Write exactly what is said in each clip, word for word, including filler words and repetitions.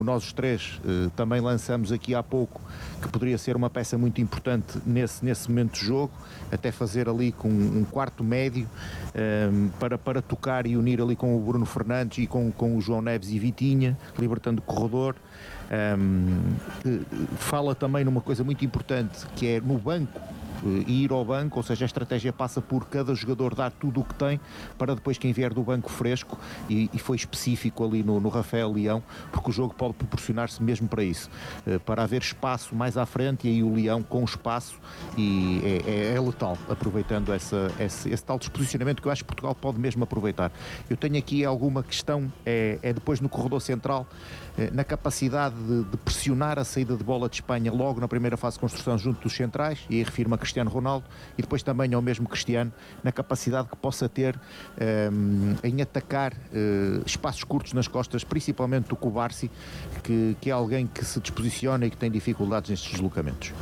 Nós os três uh, também lançamos aqui há pouco que poderia ser uma peça muito importante nesse, nesse momento de jogo, até fazer ali com um quarto médio um, para, para tocar e unir ali com o Bruno Fernandes e com, com o João Neves e Vitinha, libertando o corredor. Um, fala também numa coisa muito importante, que é no banco, e ir ao banco, ou seja, a estratégia passa por cada jogador dar tudo o que tem para depois quem vier do banco fresco, e, e foi específico ali no, no Rafael Leão, porque o jogo pode proporcionar-se mesmo para isso, para haver espaço mais à frente, e aí o Leão com espaço e é, é, é letal, aproveitando essa, esse, esse tal desposicionamento que eu acho que Portugal pode mesmo aproveitar. Eu tenho aqui alguma questão, é, é depois no corredor central, na capacidade de, de pressionar a saída de bola de Espanha logo na primeira fase de construção junto dos centrais, e aí refiro-me a Cristiano Ronaldo, e depois também ao mesmo Cristiano, na capacidade que possa ter um, em atacar uh, espaços curtos nas costas, principalmente do Cubarsí, que, que é alguém que se desposiciona e que tem dificuldades nestes deslocamentos.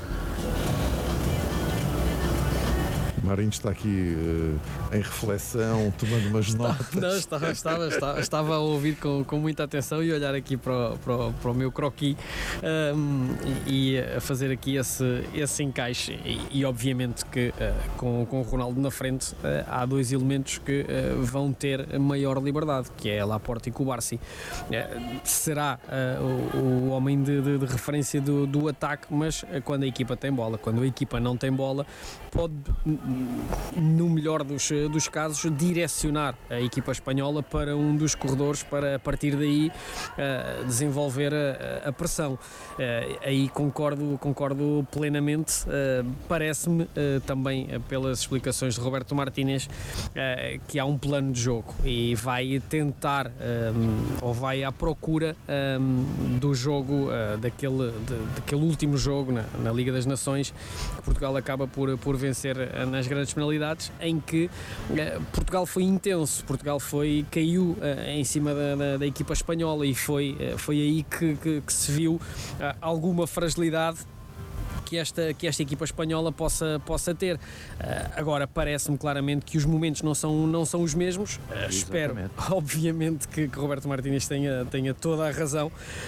Marinho está aqui uh, em reflexão, tomando umas notas. Não, estava, estava, estava, estava a ouvir com, com muita atenção e olhar aqui para o, para o, para o meu croquis um, e, e a fazer aqui esse, esse encaixe. E, e obviamente que uh, com, com o Ronaldo na frente uh, há dois elementos que uh, vão ter maior liberdade, que é Laporte e Cubarsí. Uh, será uh, o, o homem de, de, de referência do, do ataque, mas uh, quando a equipa tem bola, quando a equipa não tem bola, pode, no melhor dos, dos casos, direcionar a equipa espanhola para um dos corredores, para a partir daí uh, desenvolver a, a pressão. Uh, aí concordo, concordo plenamente. Uh, parece-me uh, também, uh, pelas explicações de Roberto Martínez, uh, que há um plano de jogo e vai tentar um, ou vai à procura um, do jogo, uh, daquele, de, daquele último jogo na, na Liga das Nações, que Portugal acaba por, por vencer nas grandes penalidades, em que uh, Portugal foi intenso, Portugal foi, caiu uh, em cima da, da, da equipa espanhola, e foi, uh, foi aí que, que, que se viu uh, alguma fragilidade que esta, que esta equipa espanhola possa, possa ter. Uh, agora, parece-me claramente que os momentos não são, não são os mesmos. Uh, espero, obviamente, que, que Roberto Martínez tenha, tenha toda a razão,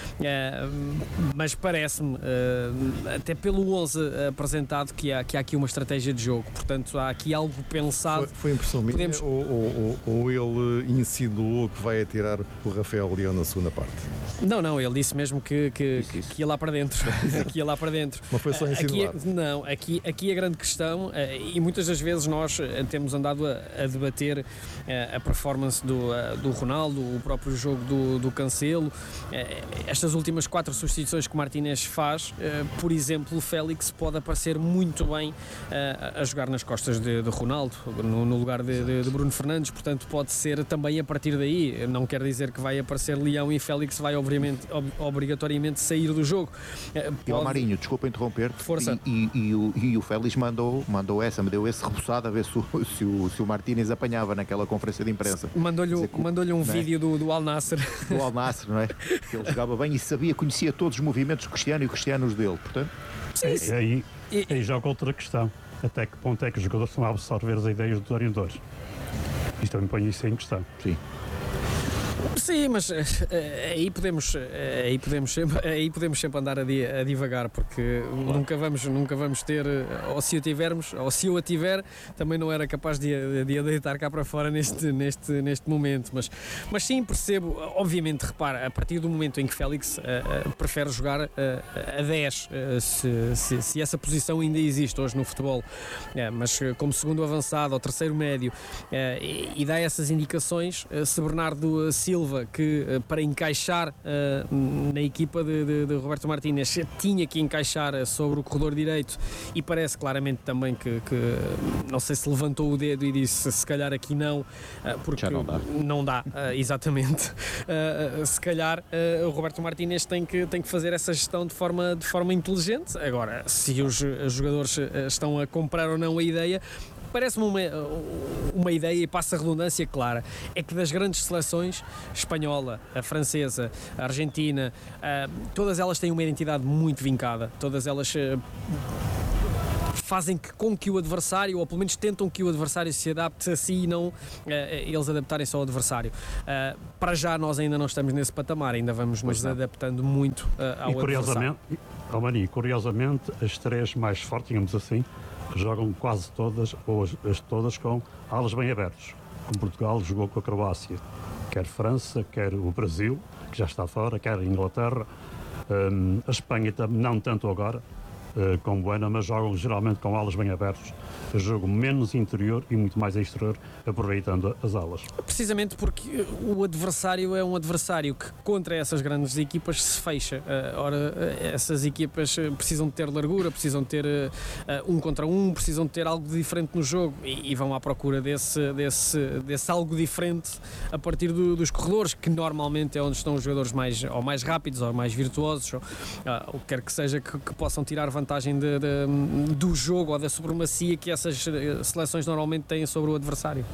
uh, mas parece-me, uh, até pelo onze apresentado, que há, que há aqui uma estratégia de jogo. Portanto, há aqui algo pensado. Foi, foi impressão minha, Podemos... ou, ou, ou, ou ele insinuou que vai atirar o Rafael Leão na segunda parte? Não, não, ele disse mesmo que, que, isso, isso. que ia lá para dentro. que ia lá para dentro. Não foi só Aqui, não, aqui, aqui a grande questão, e muitas das vezes nós temos andado a, a debater a performance do, do Ronaldo, o próprio jogo do, do Cancelo, estas últimas quatro substituições que Martínez faz, por exemplo, o Félix pode aparecer muito bem a jogar nas costas de, de Ronaldo, no, no lugar de, de, de Bruno Fernandes, portanto pode ser também a partir daí. Não quer dizer que vai aparecer Leão e Félix vai obviamente, ob, obrigatoriamente sair do jogo. Pode... E ao Marinho, desculpa interromper, Força. E, e, e, o, e o Félix mandou, mandou essa, me deu esse rebuçado a ver se o, se o, se o Martínez apanhava naquela conferência de imprensa. Mandou-lhe, que, mandou-lhe um é? vídeo do, do Al Nassr. Do Al Nassr, não é? Que ele jogava bem e sabia, conhecia todos os movimentos do Cristiano e o Cristiano os dele, portanto... Sim, sim. Aí, e, aí joga outra questão. Até que ponto é que os jogadores estão a absorver as ideias dos orientadores? Isto também põe isso em questão. Sim. Sim, mas uh, aí, podemos, uh, aí, podemos sempre, aí podemos sempre andar a, di, a divagar, porque claro. nunca, vamos, nunca vamos ter, ou se o tivermos, ou se eu a tiver, também não era capaz de, de a deitar cá para fora neste, neste, neste momento. Mas, mas sim, percebo, obviamente, repara, a partir do momento em que Félix uh, uh, prefere jogar uh, a dez, uh, se, se, se essa posição ainda existe hoje no futebol, uh, mas uh, como segundo avançado ou terceiro médio, uh, e, e dá essas indicações, uh, se Bernardo Silva, que uh, para encaixar uh, na equipa de, de, de Roberto Martínez tinha que encaixar uh, sobre o corredor direito, e parece claramente também que, que não sei se levantou o dedo e disse se calhar aqui não, uh, porque já não dá, não dá uh, exatamente, uh, se calhar uh, o Roberto Martínez tem que, tem que fazer essa gestão de forma, de forma inteligente. Agora, se os, os jogadores uh, estão a comprar ou não a ideia, parece-me uma, uma ideia, e passa a redundância clara, é que das grandes seleções, espanhola, a francesa, a argentina, uh, todas elas têm uma identidade muito vincada, todas elas uh, fazem que, com que o adversário, ou pelo menos tentam que o adversário se adapte a si e não uh, eles adaptarem-se ao adversário. Uh, para já nós ainda não estamos nesse patamar, ainda vamos nos adaptando muito uh, ao e curiosamente, adversário. Oh, Mani, curiosamente, as três mais fortes, digamos assim, jogam quase todas, ou as, as todas com alas bem abertos. Como Portugal jogou com a Croácia, quer França, quer o Brasil, que já está fora, quer a Inglaterra, um, a Espanha não tanto agora, uh, com Buena, mas jogam geralmente com alas bem abertos, jogo menos interior e muito mais exterior, aproveitando as alas. Precisamente porque o adversário é um adversário que contra essas grandes equipas se fecha. Uh, ora, essas equipas precisam de ter largura, precisam de ter uh, um contra um, precisam de ter algo diferente no jogo e, e vão à procura desse, desse, desse algo diferente a partir do, dos corredores, que normalmente é onde estão os jogadores mais, ou mais rápidos ou mais virtuosos, ou uh, o que quer que seja, que, que possam tirar vantagem de, de, do jogo ou da supremacia que essa essas seleções normalmente têm sobre o adversário.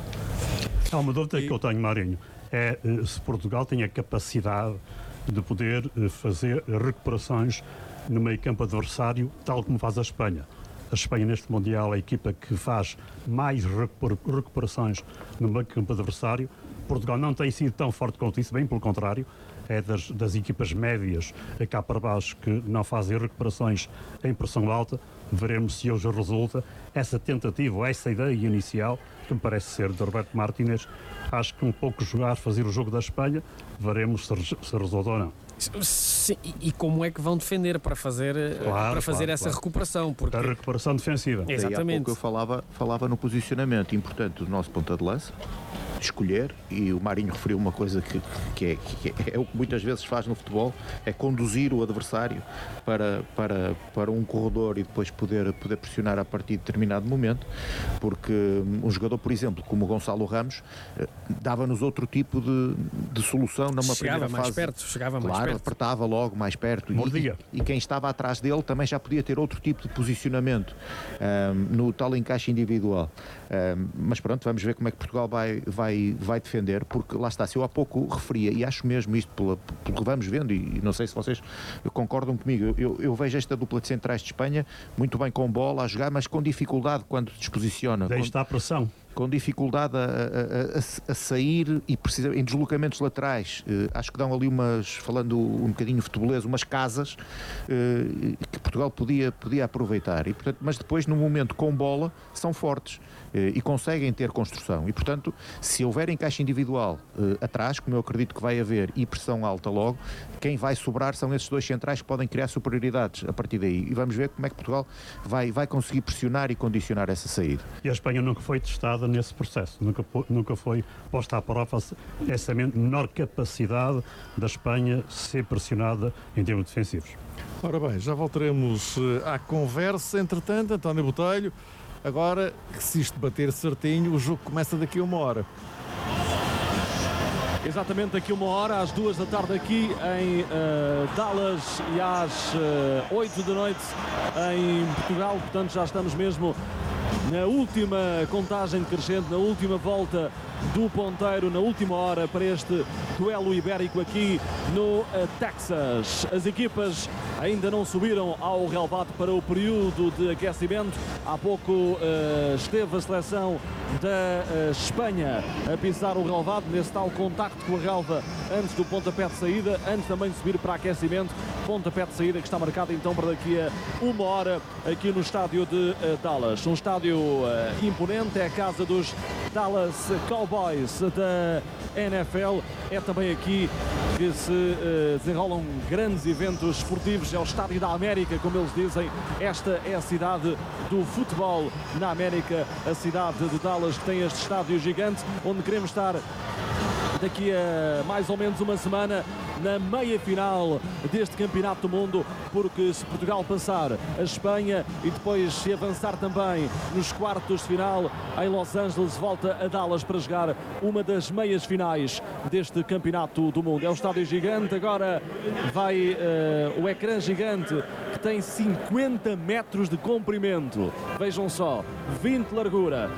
Há uma dúvida que eu tenho, Marinho, é se Portugal tem a capacidade de poder fazer recuperações no meio campo adversário, tal como faz a Espanha. A Espanha neste Mundial é a equipa que faz mais recuperações no meio campo adversário. Portugal não tem sido tão forte quanto isso, bem pelo contrário, é das, das equipas médias cá para baixo que não fazem recuperações em pressão alta. Veremos se hoje resulta essa tentativa ou essa ideia inicial, que me parece ser de Roberto Martínez. Acho que um pouco jogar, fazer o jogo da Espanha, veremos se, se resulta ou não. Sim, e como é que vão defender para fazer, claro, para fazer claro, essa claro. recuperação? Porque... A recuperação defensiva. Exatamente. Há pouco eu falava, falava no posicionamento importante do nosso ponta de lança, escolher, e o Marinho referiu uma coisa que, que, é, que é, é o que muitas vezes faz no futebol, é conduzir o adversário para, para, para um corredor e depois poder, poder pressionar a partir de determinado momento, porque um jogador, por exemplo, como o Gonçalo Ramos, dava-nos outro tipo de, de solução numa chegava primeira mais fase. Perto, chegava claro, mais perto. apertava logo mais perto. Mordia. E, e quem estava atrás dele também já podia ter outro tipo de posicionamento um, no tal encaixe individual. Um, mas pronto, vamos ver como é que Portugal vai, vai, vai defender, porque lá está, se eu há pouco referia, e acho mesmo isto pela, pelo que vamos vendo, e, e não sei se vocês concordam comigo, eu, eu vejo esta dupla de centrais de Espanha muito bem com bola a jogar, mas com dificuldade quando disposiciona. Daí está a pressão. Com dificuldade a, a, a, a sair e precisa, em deslocamentos laterais. Uh, acho que dão ali umas, falando um bocadinho futebolês, umas casas uh, que Portugal podia, podia aproveitar. E, portanto, mas depois, no momento com bola, são fortes uh, e conseguem ter construção. E, portanto, se houver encaixe individual uh, atrás, como eu acredito que vai haver, e pressão alta logo, quem vai sobrar são esses dois centrais que podem criar superioridades a partir daí. E vamos ver como é que Portugal vai, vai conseguir pressionar e condicionar essa saída. E a Espanha nunca foi testada nesse processo, nunca, nunca foi posta à prova essa menor capacidade da Espanha ser pressionada em termos defensivos. Ora bem, já voltaremos à conversa. Entretanto, António Botelho, agora que se isto bater certinho, o jogo começa daqui a uma hora. Exatamente daqui a uma hora, às duas da tarde aqui em uh, Dallas e às uh, oito da noite em Portugal. Portanto, já estamos mesmo na última contagem decrescente, na última volta do ponteiro, na última hora para este duelo ibérico aqui no uh, Texas. As equipas ainda não subiram ao relvado para o período de aquecimento. Há pouco uh, esteve a seleção da uh, Espanha a pisar o relvado, nesse tal contacto com a relva antes do pontapé de saída, antes também de subir para aquecimento. Pontapé de saída que está marcado então para daqui a uma hora aqui no estádio de uh, Dallas. Um estádio uh, imponente, é a casa dos Dallas Cowboys da N F L. É também aqui que se uh, desenrolam grandes eventos esportivos. É o Estádio da América, como eles dizem. Esta é a cidade do futebol na América, a cidade de Dallas, que tem este estádio gigante, onde queremos estar daqui a mais ou menos uma semana na meia-final deste Campeonato do Mundo, porque se Portugal passar a Espanha e depois se avançar também nos quartos de final em Los Angeles, volta a Dallas para jogar uma das meias finais deste Campeonato do Mundo. É um estádio gigante, agora vai uh, o ecrã gigante que tem cinquenta metros de comprimento, vejam só, vinte de largura,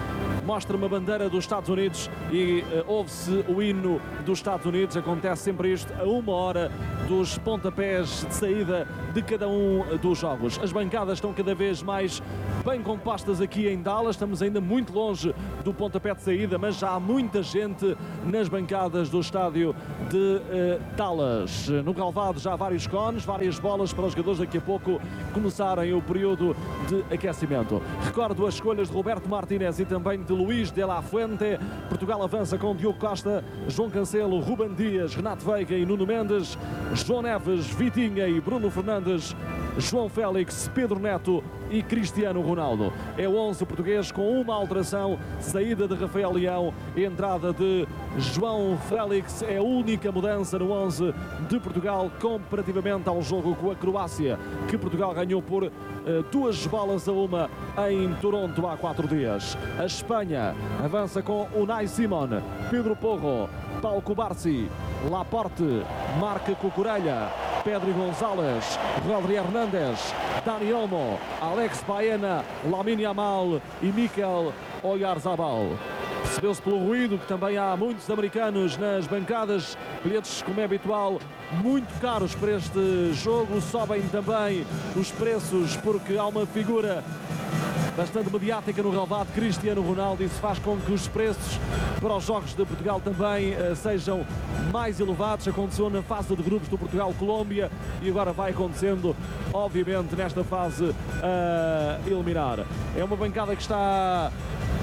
mostra uma bandeira dos Estados Unidos e uh, ouve-se o hino dos Estados Unidos. Acontece sempre isto a uma hora dos pontapés de saída de cada um dos jogos. As bancadas estão cada vez mais bem compostas aqui em Dallas. Estamos ainda muito longe do pontapé de saída, mas já há muita gente nas bancadas do estádio de uh, Dallas. No relvado já há vários cones, várias bolas para os jogadores daqui a pouco começarem o período de aquecimento. Recordo as escolhas de Roberto Martínez e também de Luís de la Fuente. Portugal avança com Diogo Costa, João Cancelo, Ruben Dias, Renato Veiga e Nuno Mendes, João Neves, Vitinha e Bruno Fernandes, João Félix, Pedro Neto e Cristiano Ronaldo. É o onze português com uma alteração, saída de Rafael Leão, entrada de João Félix. É a única mudança no onze de Portugal comparativamente ao jogo com a Croácia, que Portugal ganhou por uh, duas bolas a uma em Toronto há quatro dias. A Espanha avança com Unai Simón, Pedro Porro, Paulo Cubarsi, Laporte, Marc Cucurella, Pedro González, Rodri Hernández, Dani Olmo, Alex Baena, Lamine Yamal e Mikel Oyarzabal. Percebeu-se pelo ruído que também há muitos americanos nas bancadas, bilhetes, como é habitual, muito caros para este jogo. Sobem também os preços porque há uma figura bastante mediática no relvado, Cristiano Ronaldo, e isso faz com que os preços para os jogos de Portugal também uh, sejam mais elevados. Aconteceu na fase de grupos do Portugal-Colômbia e agora vai acontecendo, obviamente, nesta fase a uh, eliminar. É uma bancada que está...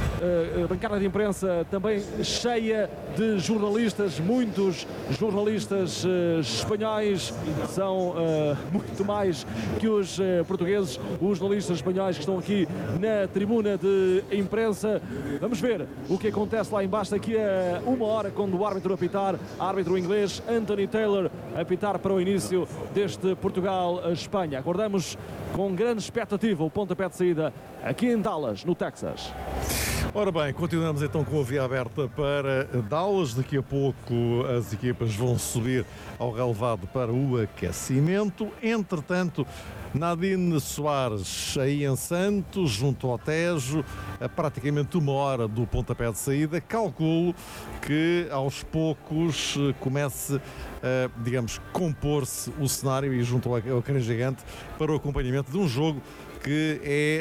Uh, a bancada de imprensa também cheia de jornalistas, muitos jornalistas uh, espanhóis, são uh, muito mais que os uh, portugueses, os jornalistas espanhóis que estão aqui na tribuna de imprensa. Vamos ver o que acontece lá embaixo daqui a uma hora, quando o árbitro apitar, árbitro inglês Anthony Taylor, apitar para o início deste Portugal-Espanha. Aguardamos com grande expectativa o pontapé de saída aqui em Dallas, no Texas. Ora bem, continuamos então com a via aberta para Dallas. Daqui a pouco as equipas vão subir ao relvado para o aquecimento. Entretanto, Nadine Soares aí em Santos, junto ao Tejo, a praticamente uma hora do pontapé de saída. Calculo que aos poucos comece a, digamos, compor-se o cenário e junto ao ecrã gigante para o acompanhamento de um jogo que é,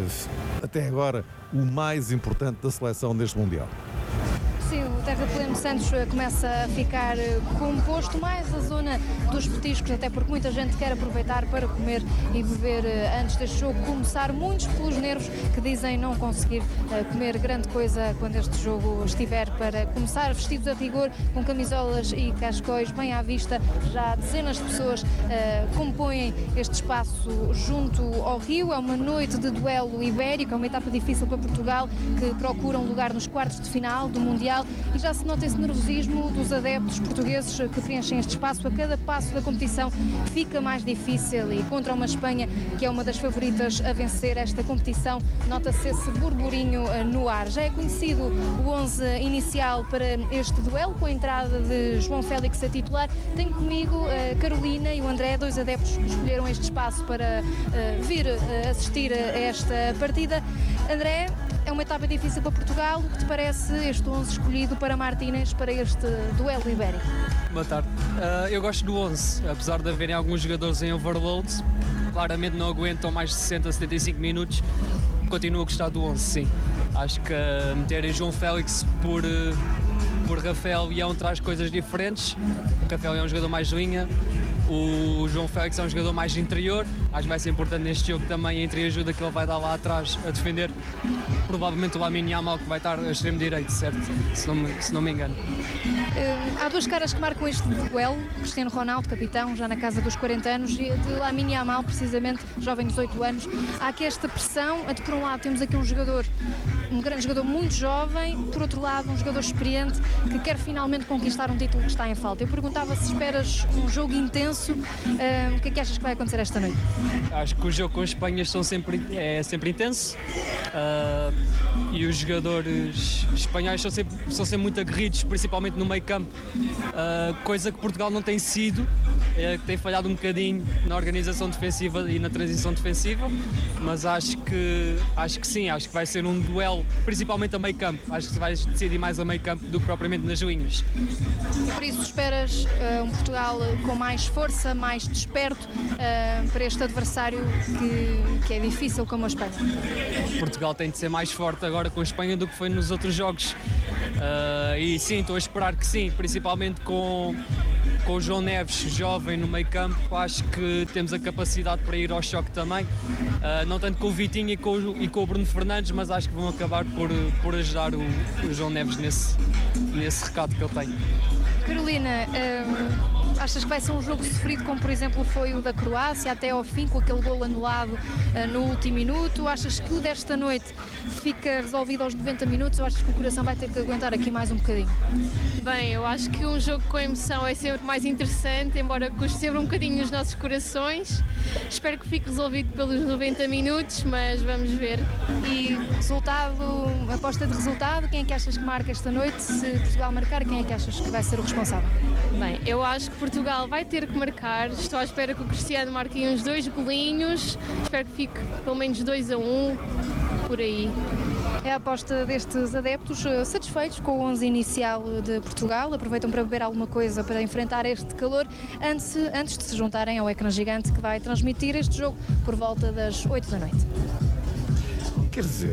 até agora, o mais importante da seleção deste Mundial. Sim, o Terrapleno Santos começa a ficar composto, mais a zona dos petiscos, até porque muita gente quer aproveitar para comer e beber antes deste jogo começar. Muitos pelos nervos que dizem não conseguir comer grande coisa quando este jogo estiver para começar, vestidos a rigor, com camisolas e cascóis bem à vista. Já dezenas de pessoas uh, compõem este espaço junto ao Rio. É uma noite de duelo ibérico, é uma etapa difícil para Portugal, que procura um lugar nos quartos de final do Mundial. E já se nota esse nervosismo dos adeptos portugueses que preenchem este espaço. A cada passo da competição fica mais difícil e contra uma Espanha que é uma das favoritas a vencer esta competição, nota-se esse burburinho no ar. Já é conhecido o onze inicial para este duelo, com a entrada de João Félix a titular. Tenho comigo a Carolina e o André, dois adeptos que escolheram este espaço para vir assistir a esta partida. André, é uma etapa difícil para Portugal. O que te parece este onze escolhido para Martínez para este duelo ibérico? Boa tarde. Uh, eu gosto do onze, apesar de haverem alguns jogadores em overload, claramente não aguentam mais de sessenta, setenta e cinco minutos. Continuo a gostar do onze, sim. Acho que uh, meterem João Félix por, uh, por Rafael Leão traz coisas diferentes. O Rafael Leão é um jogador mais linha. O João Félix é um jogador mais interior. Acho que vai ser importante neste jogo também a entreajuda que ele vai dar lá atrás a defender. Provavelmente o Lamine Yamal, que vai estar a extremo direito, certo? Se não me, se não me engano. Uh, há duas caras que marcam este duelo. Cristiano Ronaldo, capitão, já na casa dos quarenta anos, e de Lamine Yamal, precisamente, jovem de dezoito anos. Há aqui esta pressão. Por um lado temos aqui um jogador, um grande jogador muito jovem, por outro lado um jogador experiente que quer finalmente conquistar um título que está em falta. Eu perguntava se esperas um jogo intenso. Uh, o que é que achas que vai acontecer esta noite? Acho que o jogo com a Espanha são sempre, é sempre intenso uh, e os jogadores espanhóis são sempre, são sempre muito aguerridos, principalmente no meio campo, uh, coisa que Portugal não tem sido é, tem falhado um bocadinho na organização defensiva e na transição defensiva, mas acho que, acho que sim, acho que vai ser um duelo, principalmente a meio campo. Acho que se vai decidir mais a meio campo do que propriamente nas linhas. E por isso esperas uh, um Portugal com mais força, mais desperto uh, para este adversário que, que é difícil como a Espanha? Portugal tem de ser mais forte agora com a Espanha do que foi nos outros jogos. Uh, e sim, estou a esperar que sim, principalmente com, com o João Neves jovem no meio campo, acho que temos a capacidade para ir ao choque também, uh, não tanto com o Vitinho e com o, e com o Bruno Fernandes, mas acho que vão acabar por, por ajudar o, o João Neves nesse, nesse recado que ele tem. Carolina, hum, achas que vai ser um jogo sofrido como por exemplo foi o da Croácia até ao fim com aquele golo anulado uh, no último minuto? Achas que o desta noite fica resolvido aos noventa minutos ou achas que o coração vai ter que aguentar aqui mais um bocadinho? Bem, eu acho que um jogo com emoção é sempre mais interessante, embora custe sempre um bocadinho os nossos corações. Espero que fique resolvido pelos noventa minutos, mas vamos ver. E resultado, aposta de resultado, quem é que achas que marca esta noite? Se Portugal marcar, quem é que achas que vai ser o responsável? Bem, eu acho que Portugal vai ter que marcar. Estou à espera que o Cristiano marque uns dois golinhos. Espero que fique pelo menos dois a um, por aí. É a aposta destes adeptos satisfeitos com o onze inicial de Portugal. Aproveitam para beber alguma coisa para enfrentar este calor antes, antes de se juntarem ao ecrã gigante que vai transmitir este jogo por volta das oito da noite. Quer dizer,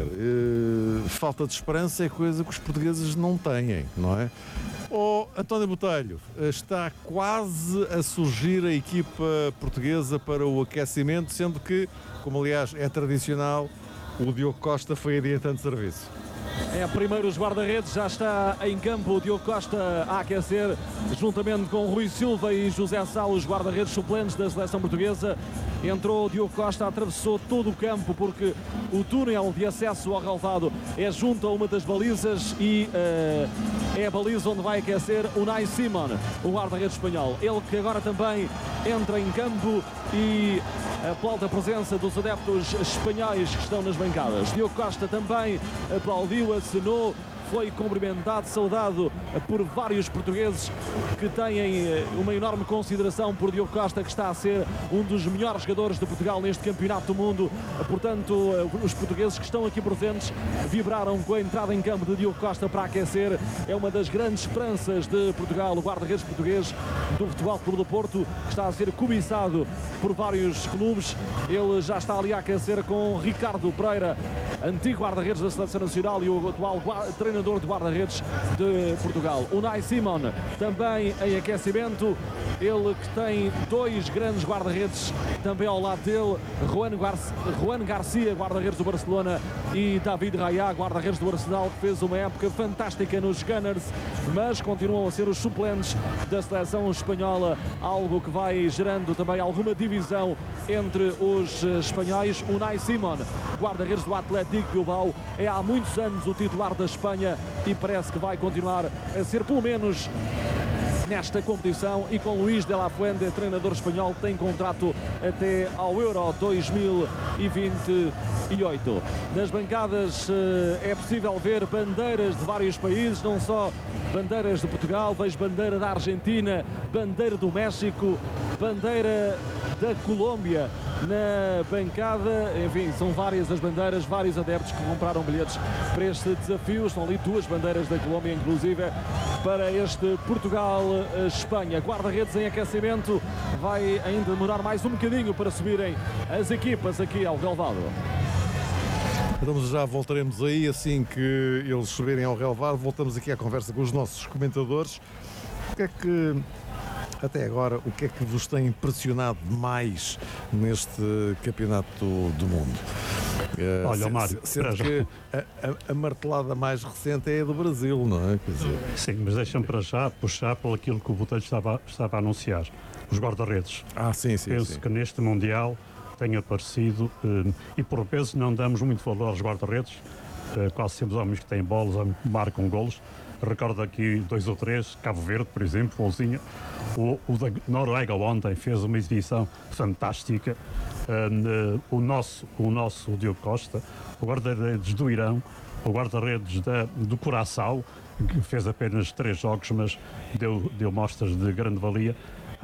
uh, falta de esperança é coisa que os portugueses não têm, não é? Oh, António Botelho, está quase a surgir a equipa portuguesa para o aquecimento, sendo que, como aliás é tradicional, o Diogo Costa foi adiantando serviço. É primeiro os guarda-redes, já está em campo o Diogo Costa a aquecer, juntamente com Rui Silva e José Sá, os guarda-redes suplentes da seleção portuguesa. Entrou o Diogo Costa, atravessou todo o campo porque o túnel de acesso ao relvado é junto a uma das balizas e uh, é a baliza onde vai aquecer o Unai Simon, o guarda-redes espanhol. Ele que agora também entra em campo e aplaude a presença dos adeptos espanhóis que estão nas bancadas. Diogo Costa também aplaudiu, acenou, foi cumprimentado, saudado por vários portugueses que têm uma enorme consideração por Diogo Costa, que está a ser um dos melhores jogadores de Portugal neste campeonato do mundo. Portanto, os portugueses que estão aqui presentes vibraram com a entrada em campo de Diogo Costa para aquecer. É uma das grandes esperanças de Portugal, o guarda-redes português do Futebol Clube do Porto, que está a ser cobiçado por vários clubes. Ele já está ali a aquecer com Ricardo Pereira, antigo guarda-redes da Seleção Nacional e o atual treinador de guarda-redes de Portugal. Unai Simon também em aquecimento, ele que tem dois grandes guarda-redes também ao lado dele, Juan, Gar Juan Garcia, guarda-redes do Barcelona, e David Raya, guarda-redes do Arsenal, que fez uma época fantástica nos Gunners, mas continuam a ser os suplentes da seleção espanhola, algo que vai gerando também alguma divisão entre os espanhóis. Unai Simon, guarda-redes do Atlético Bilbao, é há muitos anos o titular da Espanha e parece que vai continuar a ser pelo menos nesta competição, e com Luís de la Fuente, treinador espanhol, tem contrato até ao Euro dois mil e vinte e oito. Nas bancadas é possível ver bandeiras de vários países, não só bandeiras de Portugal, vejo bandeira da Argentina, bandeira do México, bandeira da Colômbia na bancada. Enfim, são várias as bandeiras, vários adeptos que compraram bilhetes para este desafio. Estão ali duas bandeiras da Colômbia, inclusive, para este Portugal-Espanha. Guarda-redes em aquecimento, vai ainda demorar mais um bocadinho para subirem as equipas aqui ao relvado. Então já voltaremos aí assim que eles subirem ao relvado. Voltamos aqui à conversa com os nossos comentadores. O que é que, até agora, o que é que vos tem impressionado mais neste campeonato do mundo? Uh, Olha, Mário, sendo que a, a, a martelada mais recente é a do Brasil, não é? Quer dizer... Sim, mas deixa-me para já puxar por aquilo que o Botelho estava, estava a anunciar, os guarda-redes. Ah, sim, sim. Penso sim. que neste Mundial tem aparecido, eh, e por vezes não damos muito valor aos guarda-redes, eh, quase sempre homens que têm bolas, marcam golos. Recordo aqui dois ou três, Cabo Verde, por exemplo, golzinho. O, o da Noruega ontem fez uma exibição fantástica. Uh, o nosso, o nosso Diogo Costa, o guarda-redes do Irão, o guarda-redes do Curaçao, que fez apenas três jogos, mas deu, deu mostras de grande valia.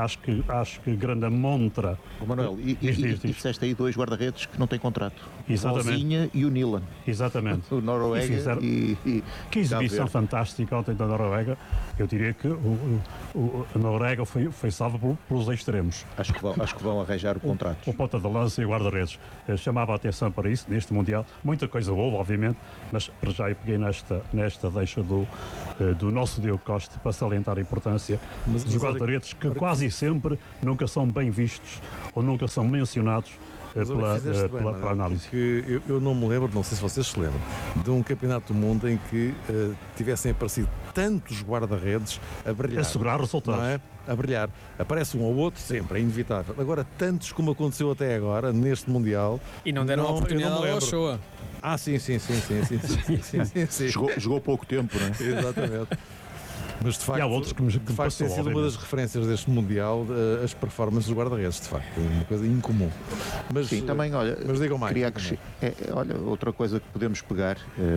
acho que, acho que grande montra. O Manuel, e, e, diz, diz, e, diz. e disseste aí dois guarda-redes que não têm contrato. Exatamente. O Rosinha e o Nilan. Exatamente. O Noruega E fizeram- e, e Que exibição Cabo Verde. fantástica ontem da Noruega. Eu diria que o, o, o- a Noruega foi, foi salva por- pelos extremos. Acho que vão, acho que vão arranjar o contrato. O ponta de lança e o guarda-redes. Eh, Chamava a atenção para isso, neste Mundial. Muita coisa boa, obviamente, mas para já eu peguei nesta, nesta deixa do, eh, do nosso Diogo Costa para salientar a importância Mas- dos mas olha- guarda-redes que quase sempre nunca são bem vistos ou nunca são mencionados eh, Mas olha, pela, fizeste eh, bem, pela, Manuel, pela análise. porque eu, eu não me lembro, não sei se vocês se lembram, de um campeonato do mundo em que eh, tivessem aparecido tantos guarda-redes a brilhar. A segurar resultados. Não é? A brilhar. Aparece um ou outro, sempre, é inevitável. Agora, tantos como aconteceu até agora, neste Mundial. E não deram não, a oportunidade eu não me ao lembro. Ochoa. Ah, sim, sim, sim, sim, sim, sim, sim, sim, sim. Jogou, jogou pouco tempo, não é? Exatamente. Mas de facto, E há outros que me- que me de facto passou, tem sido uma obviamente. das referências deste Mundial, eh, as performances dos guarda-redes, de facto, é uma coisa incomum. Mas, Sim, também, olha, mas digam mais. queria digam acrescentar- é, é, olha, outra coisa que podemos pegar,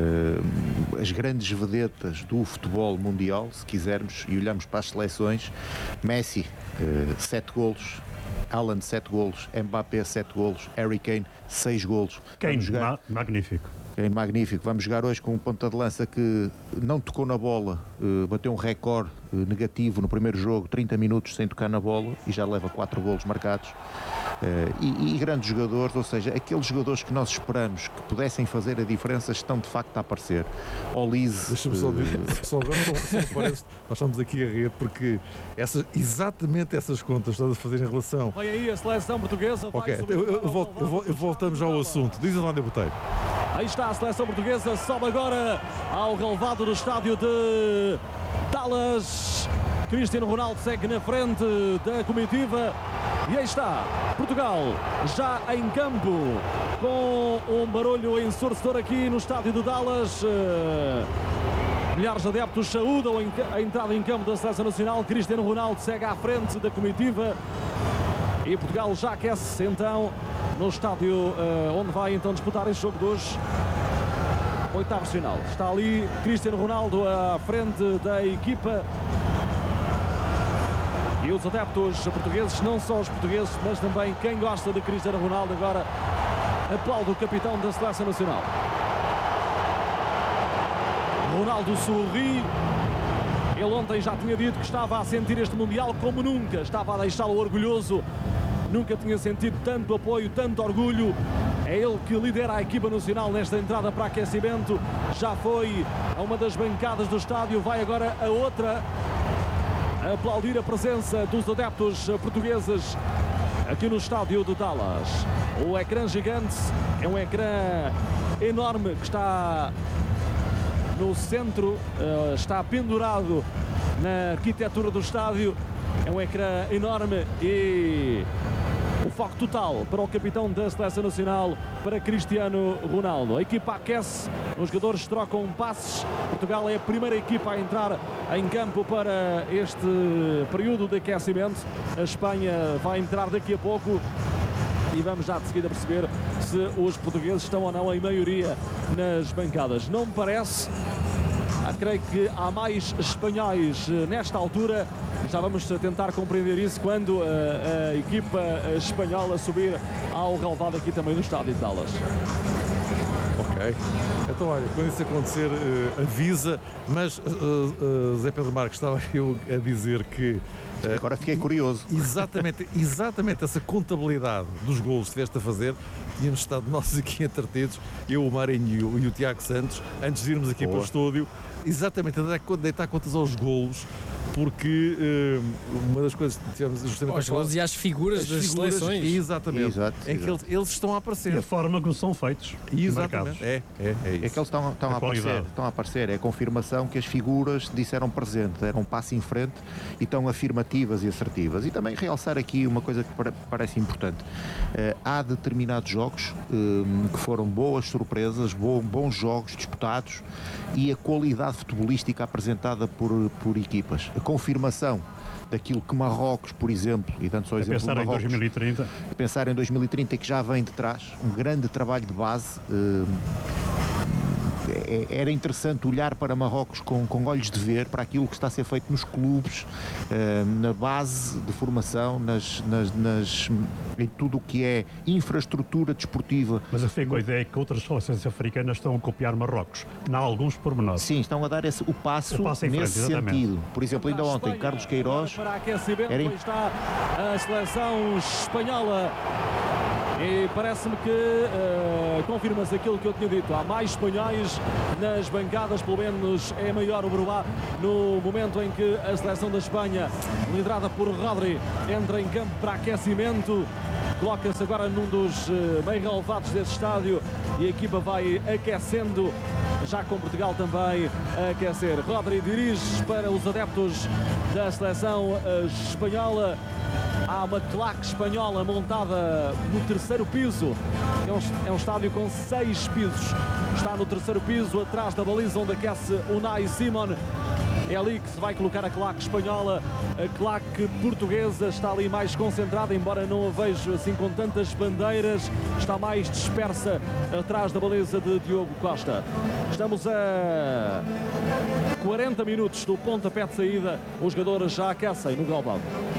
eh, as grandes vedetas do futebol mundial, se quisermos, e olhamos para as seleções, Messi, eh, sete golos, Haaland, sete golos, Mbappé, sete golos, Harry Kane, seis golos. Kane, Vamos jogar- ma- magnífico. É magnífico. Vamos jogar hoje com um ponta de lança que não tocou na bola, eh, bateu um recorde eh, negativo no primeiro jogo, trinta minutos sem tocar na bola e já leva quatro golos marcados. Eh, e, e grandes jogadores, ou seja, aqueles jogadores que nós esperamos que pudessem fazer a diferença estão de facto a aparecer. Olise, Deixa-me só eh, dizer, só agora só, só parece, nós estamos aqui a rir porque essa, exatamente essas contas estás a fazer em relação. Vem aí a seleção portuguesa. vai Ok, subir eu, eu, para o volto, eu, vol- eu voltamos já ao assunto. Diz lá, Boteiro. Aí está a seleção portuguesa, sobe agora ao relevado do estádio de Dallas. Cristiano Ronaldo segue na frente da comitiva. E aí está, Portugal já em campo, com um barulho ensurdecedor aqui no estádio de Dallas. Eh, Milhares de adeptos saúdam em ca- a entrada em campo da Seleção Nacional. Cristiano Ronaldo segue à frente da comitiva. E Portugal já aquece então no estádio eh, onde vai então disputar este jogo de hoje. Oitavo final. Está ali Cristiano Ronaldo à frente da equipa. E os adeptos portugueses, não só os portugueses, mas também quem gosta de Cristiano Ronaldo, agora aplaude o capitão da Seleção Nacional. Ronaldo sorri. Ele ontem já tinha dito que estava a sentir este Mundial como nunca. Estava a deixá-lo orgulhoso. Nunca tinha sentido tanto apoio, tanto orgulho. É ele que lidera a equipa nacional nesta entrada para aquecimento. Já foi a uma das bancadas do estádio, vai agora a outra. A aplaudir a presença dos adeptos portugueses aqui no estádio de Dallas. O ecrã gigante é um ecrã enorme que está no centro, eh, está pendurado na arquitetura do estádio. É um ecrã enorme e o foco total para o capitão da Seleção Nacional, para Cristiano Ronaldo. A equipa aquece, os jogadores trocam passes. Portugal é a primeira equipa a entrar em campo para este período de aquecimento. A Espanha vai entrar daqui a pouco e vamos já de seguida perceber se os portugueses estão ou não em maioria nas bancadas. Não me parece. Ah, creio que há mais espanhóis eh, nesta altura. Já vamos tentar compreender isso quando eh, a equipa espanhola subir ao relevado aqui também no estádio de Dallas. Ok. Então, olha, quando isso acontecer, eh, avisa. Mas, eh, eh, Zé Pedro Marques, estava eu a dizer que eh, agora fiquei curioso. exatamente, exatamente essa contabilidade dos golos que estiveste a fazer, tínhamos estado nós aqui entretidos, eu, o Marinho e o, e o Tiago Santos, antes de irmos aqui Boa. para o estúdio, exatamente a dar- deitar contas aos golos, porque eh, uma das coisas que tivemos justamente Aos a falar- golos e às figuras as das figuras, seleções. exatamente, Exato, em que exato. eles, eles estão a E aparecer. a forma como são feitos. Exatamente, marcados. é, é, é isso. É que eles estão, estão A a, aparecer, qualidade. estão a aparecer. É a confirmação que as figuras disseram presente, deram um passo em frente e estão afirmativas e assertivas. E também realçar aqui uma coisa que pare- parece importante. Eh, há determinados jogos eh, que foram boas surpresas, bo- bons jogos disputados e a qualidade futebolística apresentada por, por equipas. A confirmação daquilo que Marrocos, por exemplo, e dando só o A exemplo pensar de em Marrocos, dois mil e trinta. pensar em dois mil e trinta que já vem de trás, um grande trabalho de base. eh, é, era interessante olhar para Marrocos com, com olhos de ver para aquilo que está a ser feito nos clubes, uh, na base de formação, nas, nas, nas, em tudo o que é infraestrutura desportiva. Mas eu fico com a ideia que outras seleções africanas estão a copiar Marrocos. Não há alguns pormenores. Sim, estão a dar esse, o passo, o passo nesse frente, sentido. Por exemplo, ainda ontem, Carlos Queiroz... Para aquecimento, era... está a seleção espanhola. E parece-me que uh, confirma-se aquilo que eu tinha dito. Há mais espanhóis nas bancadas, pelo menos é maior o Bruá no momento em que a seleção da Espanha, liderada por Rodri, entra em campo para aquecimento. Coloca-se agora num dos uh, meio relevados desse estádio e a equipa vai aquecendo, já com Portugal também a aquecer. Rodri dirige para os adeptos da seleção uh, espanhola. Há uma claque espanhola montada no terceiro piso. É um, é um estádio com seis pisos. Está no terceiro piso, atrás da baliza onde aquece Unai Simon. É ali que se vai colocar a claque espanhola. A claque portuguesa está ali mais concentrada, embora não a vejo assim com tantas bandeiras. Está mais dispersa atrás da baliza de Diogo Costa. Estamos a quarenta minutos do pontapé de saída. Os jogadores já aquecem no galvão.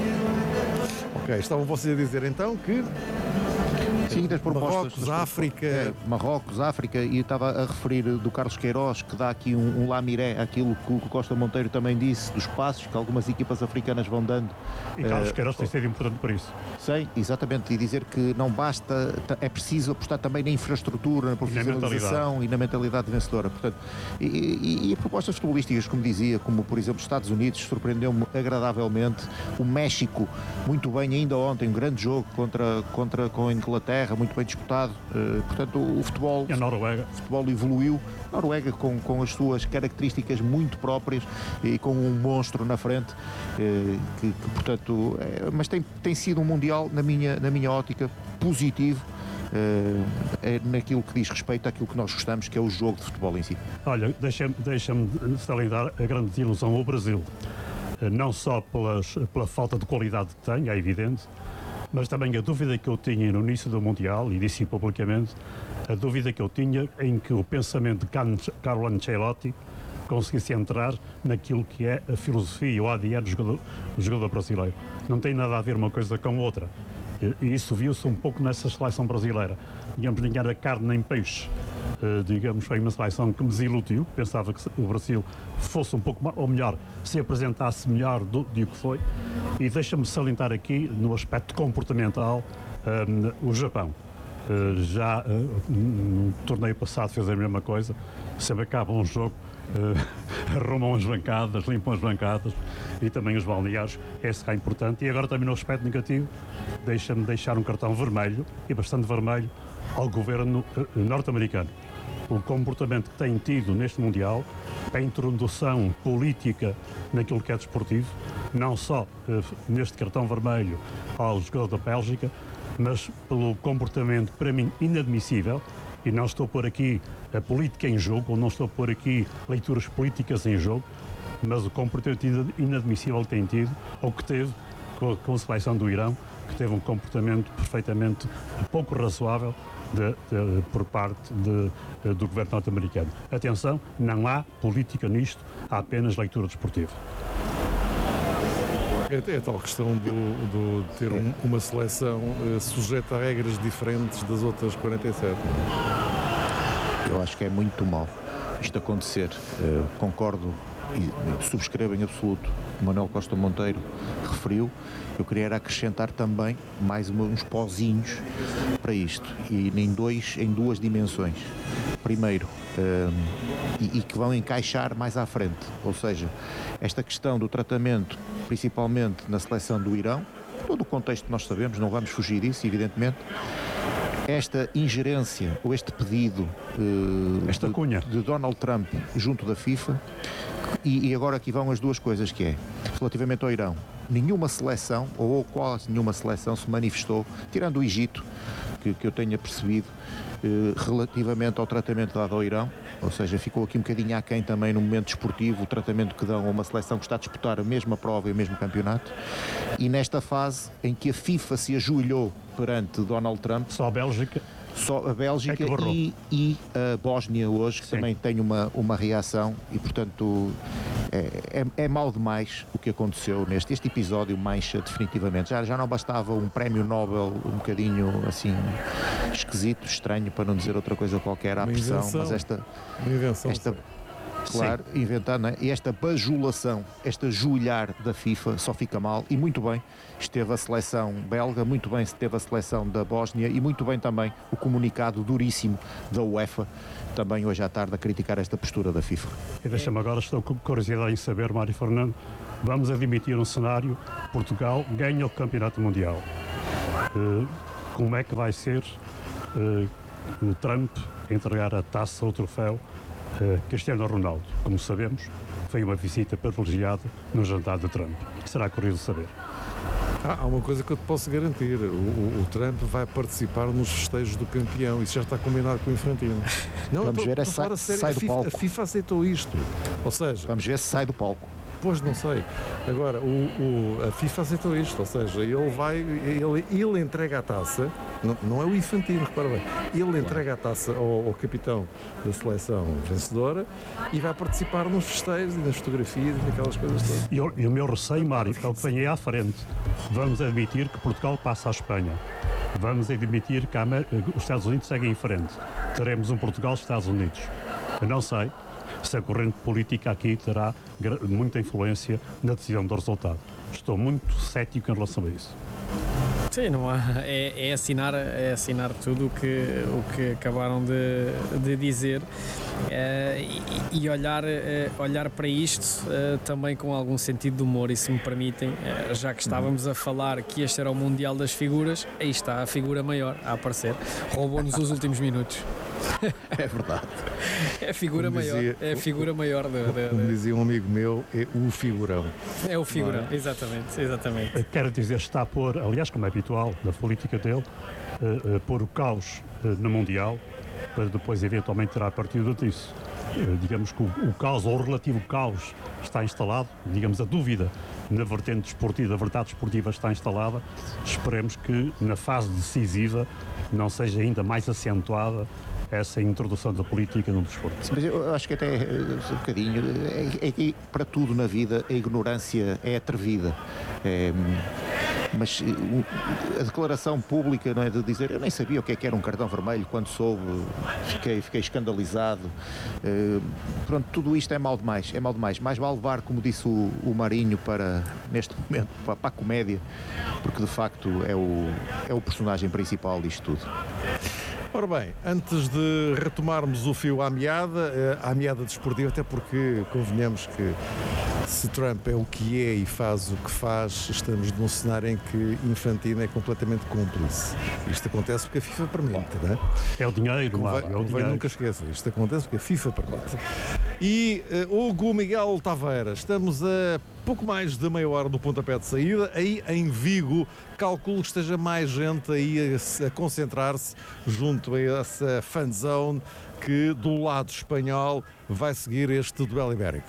Ok, estavam vocês a dizer então que Sim, das propostas. Marrocos, das, África. É, Marrocos, África, e estava a referir do Carlos Queiroz, que dá aqui um, um lamiré àquilo que o Costa Monteiro também disse, dos passos que algumas equipas africanas vão dando. E Carlos uh, Queiroz tem sido importante por isso. Sim, exatamente, e dizer que não basta, é preciso apostar também na infraestrutura, na profissionalização e na mentalidade vencedora. Portanto, e, e, e propostas futebolísticas, como dizia, como por exemplo os Estados Unidos, surpreendeu-me agradavelmente. O México, muito bem, ainda ontem, um grande jogo contra, contra com a Inglaterra, muito bem disputado. Uh, portanto, o futebol, e a Noruega. o futebol evoluiu. A Noruega com, com as suas características muito próprias e com um monstro na frente, uh, que, que portanto, é, mas tem, tem sido um Mundial, na minha, na minha ótica, positivo. Uh, é naquilo que diz respeito àquilo que nós gostamos, que é o jogo de futebol em si. Olha, deixa-me deixa-me salientar a grande desilusão ao Brasil. Não só pelas, pela falta de qualidade que tem, é evidente, mas também a dúvida que eu tinha no início do Mundial, e disse publicamente, a dúvida que eu tinha em que o pensamento de Carlo Ancelotti conseguisse entrar naquilo que é a filosofia e o A D N do jogador, do jogador brasileiro. Não tem nada a ver uma coisa com outra. E isso viu-se um pouco nessa seleção brasileira. Digamos, nem era carne nem peixe. Uh, digamos, foi uma seleção que me desiludiu. Pensava que o Brasil fosse um pouco mais, ou melhor, se apresentasse melhor do, do que foi. E deixa-me salientar aqui, no aspecto comportamental, um, o Japão. Uh, já uh, no torneio passado fez a mesma coisa. Sempre acaba um jogo, uh, arrumam as bancadas, limpam as bancadas e também os balneários. Esse é importante. E agora também no aspecto negativo, deixa-me deixar um cartão vermelho, e bastante vermelho, ao governo uh, norte-americano. O comportamento que tem tido neste Mundial, a introdução política naquilo que é desportivo, não só uh, neste cartão vermelho ao jogador da Bélgica, mas pelo comportamento, para mim, inadmissível, e não estou a pôr aqui a política em jogo, ou não estou a pôr aqui leituras políticas em jogo, mas o comportamento inadmissível que tem tido, ou que teve com a, com a seleção do Irão, que teve um comportamento perfeitamente pouco razoável de, de, por parte de, de, do governo norte-americano. Atenção, não há política nisto, há apenas leitura desportiva. É, é a tal questão do, do ter um, uma seleção uh, sujeita a regras diferentes das outras quarenta e sete. Eu acho que é muito mau isto acontecer. Uh, concordo e subscrevo em absoluto o Manuel Costa Monteiro referiu. Eu queria acrescentar também mais uns pozinhos para isto, e em, dois, em duas dimensões. Primeiro, um, e, e que vão encaixar mais à frente, ou seja, esta questão do tratamento, principalmente na seleção do Irão, todo o contexto que nós sabemos, não vamos fugir disso, evidentemente. Esta ingerência, ou este pedido uh, esta de, cunha. de Donald Trump junto da FIFA, e, e agora aqui vão as duas coisas, que é, relativamente ao Irão, nenhuma seleção, ou quase nenhuma seleção se manifestou, tirando o Egito, que, que eu tenha percebido, eh, relativamente ao tratamento dado ao Irão, ou seja, ficou aqui um bocadinho aquém também no momento desportivo, o tratamento que dão a uma seleção que está a disputar a mesma prova e o mesmo campeonato, e nesta fase em que a FIFA se ajoelhou perante Donald Trump, só a Bélgica, Só a Bélgica É que e, e a Bósnia hoje, que Sim. também tem uma, uma reação e, portanto, é, é, é mal demais o que aconteceu neste este episódio, mancha definitivamente. Já, já não bastava um prémio Nobel um bocadinho assim esquisito, estranho, para não dizer outra coisa qualquer à Uma pressão, invenção. mas esta, Uma invenção. esta claro, inventar, não é? E esta bajulação, esta julhar da FIFA só fica mal, e muito bem esteve a seleção belga, muito bem esteve a seleção da Bósnia e muito bem também o comunicado duríssimo da UEFA, também hoje à tarde a criticar esta postura da FIFA. E deixa-me agora, estou com curiosidade em saber, Mário Fernando, vamos admitir um cenário, Portugal ganha o Campeonato Mundial. Uh, como é que vai ser uh, o Trump entregar a taça ou o troféu uh, Cristiano Ronaldo? Como sabemos, foi uma visita privilegiada no jantar de Trump. Será curioso saber. Ah, há uma coisa que eu te posso garantir, o, o, o Trump vai participar nos festejos do campeão, isso já está combinado com o Infantino. Não, Vamos tô, ver tô é se fora sai- sério, sai a do FIFA, palco. a FIFA aceitou isto, ou seja, Vamos ver se sai do palco. pois não sei, agora o, o- a FIFA aceitou isto, ou seja, ele vai, ele, ele entrega a taça, não, não é o Infantino, repara bem, ele entrega a taça ao, ao capitão da seleção vencedora e vai participar nos festejos e nas fotografias e naquelas coisas todas. E, o- e o meu receio, Mário, é o que vem aí à frente. Vamos admitir que Portugal passa à Espanha. Vamos admitir que a Amé- os Estados Unidos seguem em frente. Teremos um Portugal-Estados Unidos. Eu não sei se a corrente política aqui terá gra- muita influência na decisão do resultado. Estou muito cético em relação a isso. Sim, não há, é, é, assinar, é assinar tudo o que, o que acabaram de, de dizer eh, e, e olhar, eh, olhar para isto eh, também com algum sentido de humor, e se me permitem, eh, já que estávamos a falar que este era o Mundial das Figuras, aí está a figura maior a aparecer, roubou-nos os últimos minutos. É verdade. É a figura Como maior, dizia- é a figura maior de, de- Como de- dizia um amigo meu, é o figurão. é o figura, exatamente, exatamente. Quero dizer, está a pôr, aliás, como é habitual na política dele, eh, eh, pôr o caos eh, no Mundial, para depois eventualmente tirar partido disso. Eh, digamos que o, o caos, ou o relativo caos, está instalado, digamos, a dúvida na vertente desportiva, a verdade desportiva está instalada. Esperemos que na fase decisiva não seja ainda mais acentuada essa introdução da política no desporto. Mas eu acho que até eh, um bocadinho, é, é que para tudo na vida a ignorância é atrevida. É, mas eh, o- a declaração pública, não é, de dizer eu nem sabia o que é que era um cartão vermelho, quando soube fiquei, fiquei escandalizado. Eh, pronto, tudo isto é mal demais, é mal demais. Mais vale levar, como disse o, o Marinho, para, neste momento, para, para a comédia, porque de facto é o, é o personagem principal disto tudo. Ora bem, antes de retomarmos o fio à meada, eh, à meada desportiva, até porque convenhamos que se Trump é o que é e faz o que faz, estamos num cenário em que Infantino é completamente cúmplice. Isto acontece porque a FIFA permite, não é? É o dinheiro, Convém, Mário, é o convém dinheiro. nunca esqueça, isto acontece porque a FIFA permite. E uh, Hugo Miguel Taveira, estamos a pouco mais de meia hora do pontapé de saída, aí em Vigo, calculo que esteja mais gente aí a, se- a concentrar-se junto a essa fanzone que do lado espanhol vai seguir este duelo ibérico.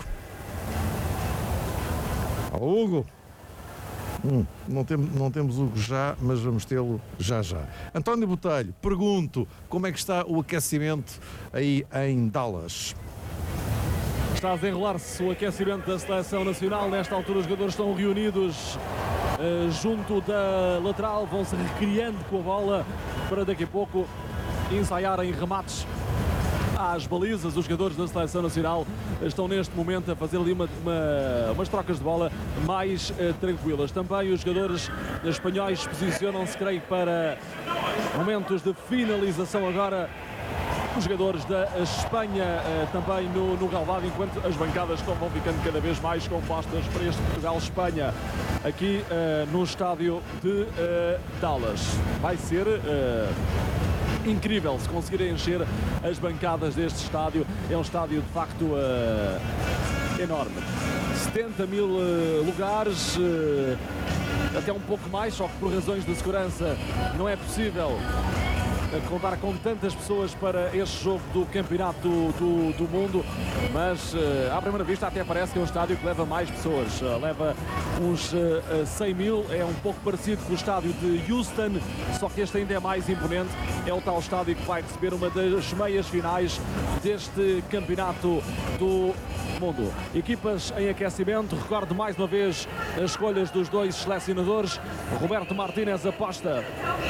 Ó, Hugo! Hum, não, temos, não temos Hugo já, mas vamos tê-lo já já. António Botelho, pergunto, como é que está o aquecimento aí em Dallas? Está a desenrolar-se o aquecimento da Seleção Nacional. Nesta altura os jogadores estão reunidos eh, junto da lateral, vão se recriando com a bola para daqui a pouco ensaiarem remates às balizas. Os jogadores da Seleção Nacional estão neste momento a fazer ali uma, uma- umas trocas de bola mais eh, tranquilas. Também os jogadores espanhóis posicionam-se, creio, para momentos de finalização agora. Os jogadores da Espanha eh, também no, no relvado, enquanto as bancadas estão, vão ficando cada vez mais compostas para este Portugal-Espanha aqui eh, no estádio de eh, Dallas. Vai ser eh, incrível se conseguirem encher as bancadas deste estádio. É um estádio de facto eh, enorme. setenta mil eh, lugares, eh, até um pouco mais, só que por razões de segurança não é possível contar com tantas pessoas para este jogo do Campeonato do, do, do Mundo, mas à primeira vista até parece que é um estádio que leva mais pessoas, leva uns cem mil, é um pouco parecido com o estádio de Houston, só que este ainda é mais imponente, é o tal estádio que vai receber uma das meias finais deste Campeonato do Mundo. Equipas em aquecimento, recordo mais uma vez as escolhas dos dois selecionadores. Roberto Martínez aposta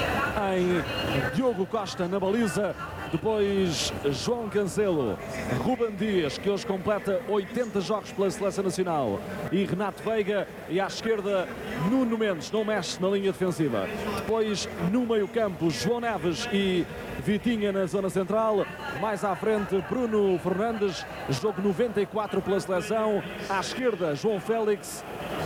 em Diogo Costa na baliza, depois João Cancelo, Ruben Dias, que hoje completa oitenta jogos pela Seleção Nacional, e Renato Veiga, e à esquerda Nuno Mendes, não mexe na linha defensiva. Depois no meio campo João Neves e Vitinha na zona central, mais à frente Bruno Fernandes, jogo noventa e quatro pela seleção, à esquerda João Félix,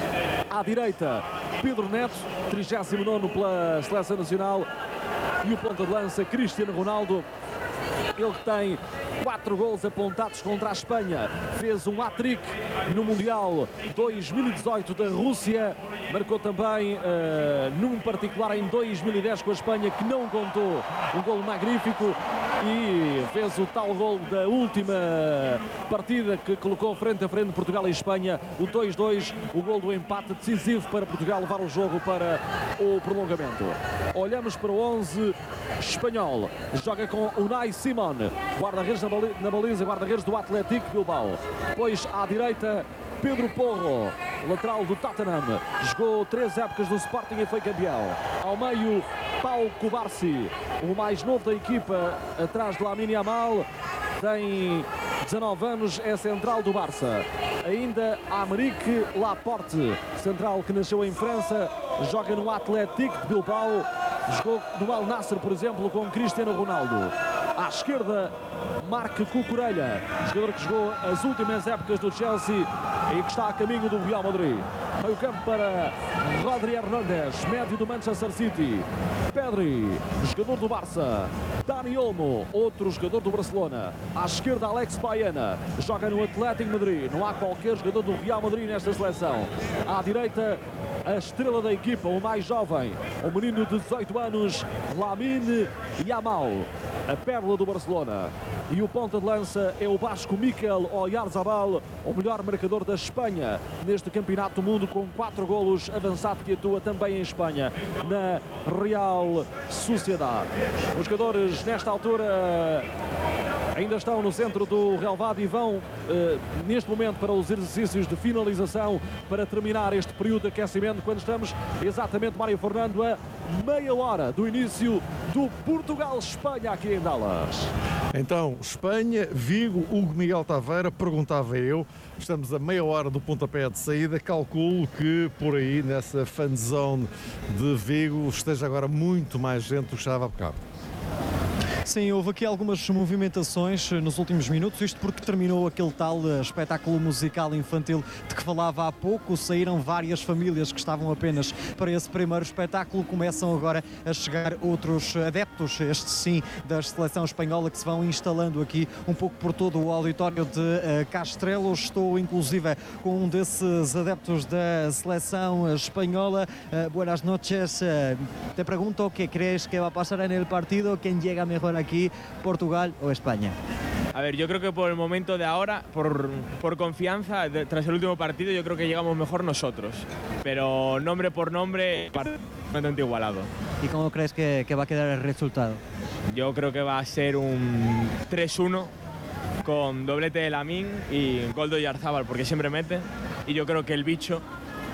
à direita Pedro Neto, trigésimo nono pela Seleção Nacional, e o ponta de lança Cristiano Ronaldo, ele que tem quatro gols apontados contra a Espanha, fez um hat-trick no Mundial dois mil e dezoito da Rússia, marcou também, uh, num particular em dois mil e dez com a Espanha, que não contou, um gol magnífico, e fez o tal gol da última partida que colocou frente a frente Portugal e Espanha, o dois dois, o gol do empate decisivo para Portugal levar o jogo para o prolongamento. Olhamos para o onze espanhol, joga com Unai Simón, guarda-redes na baliza, guarda-redes do Atlético Bilbao. Depois à direita Pedro Porro, lateral do Tottenham, jogou três épocas no Sporting e foi campeão. Ao meio Pau Cubarsí, o mais novo da equipa, atrás de Lamine Yamal, tem dezanove anos, é central do Barça. Ainda Aymeric Laporte, central que nasceu em França, joga no Atlético de Bilbao, jogou no Al Nassr, por exemplo, com Cristiano Ronaldo. À esquerda, Marc Cucurella, jogador que jogou as últimas épocas do Chelsea e que está a caminho do Real Madrid. Meio campo para Rodri Hernández, médio do Manchester City. Pedri, jogador do Barça. Dani Olmo, outro jogador do Barcelona. À esquerda, Alex Baena, joga no Atlético de Madrid. Não há qualquer jogador do Real Madrid nesta seleção. À direita, a estrela da equipa, o mais jovem, o menino de dezoito anos, Lamine Yamal, a pérola do Barcelona. E o ponta de lança é o basco Mikel Oyarzabal, o melhor marcador da Espanha neste Campeonato do Mundo, com quatro golos, avançado que atua também em Espanha na Real Sociedade. Os jogadores nesta altura ainda estão no centro do relvado e vão uh, neste momento para os exercícios de finalização para terminar este período de aquecimento, quando estamos exatamente, Mário Fernando, a meia hora do início do Portugal-Espanha aqui em Dallas. Então, Espanha, Vigo, Hugo Miguel Taveira, perguntava eu, estamos a meia hora do pontapé de saída, calculo que por aí nessa fan zone de Vigo esteja agora muito mais gente do que estava há bocado. Sim, houve aqui algumas movimentações nos últimos minutos, isto porque terminou aquele tal espetáculo musical infantil de que falava há pouco. Saíram várias famílias que estavam apenas para esse primeiro espetáculo. Começam agora a chegar outros adeptos, este sim, da seleção espanhola, que se vão instalando aqui um pouco por todo o auditório de uh, Castrelo. Estou inclusive com um desses adeptos da seleção espanhola. Uh, buenas noches. Uh, te pregunto, ¿qué crees que va a pasar en el partido? ¿Quién llega mejor aquí, Portugal o España? A ver, yo creo que por el momento de ahora, por, por confianza, de, tras el último partido, yo creo que llegamos mejor nosotros. Pero nombre por nombre, bastante igualado. ¿Y cómo crees que, que va a quedar el resultado? Yo creo que va a ser un tres uno con doblete de Lamine y gol de Oyarzabal, porque siempre mete. Y yo creo que el bicho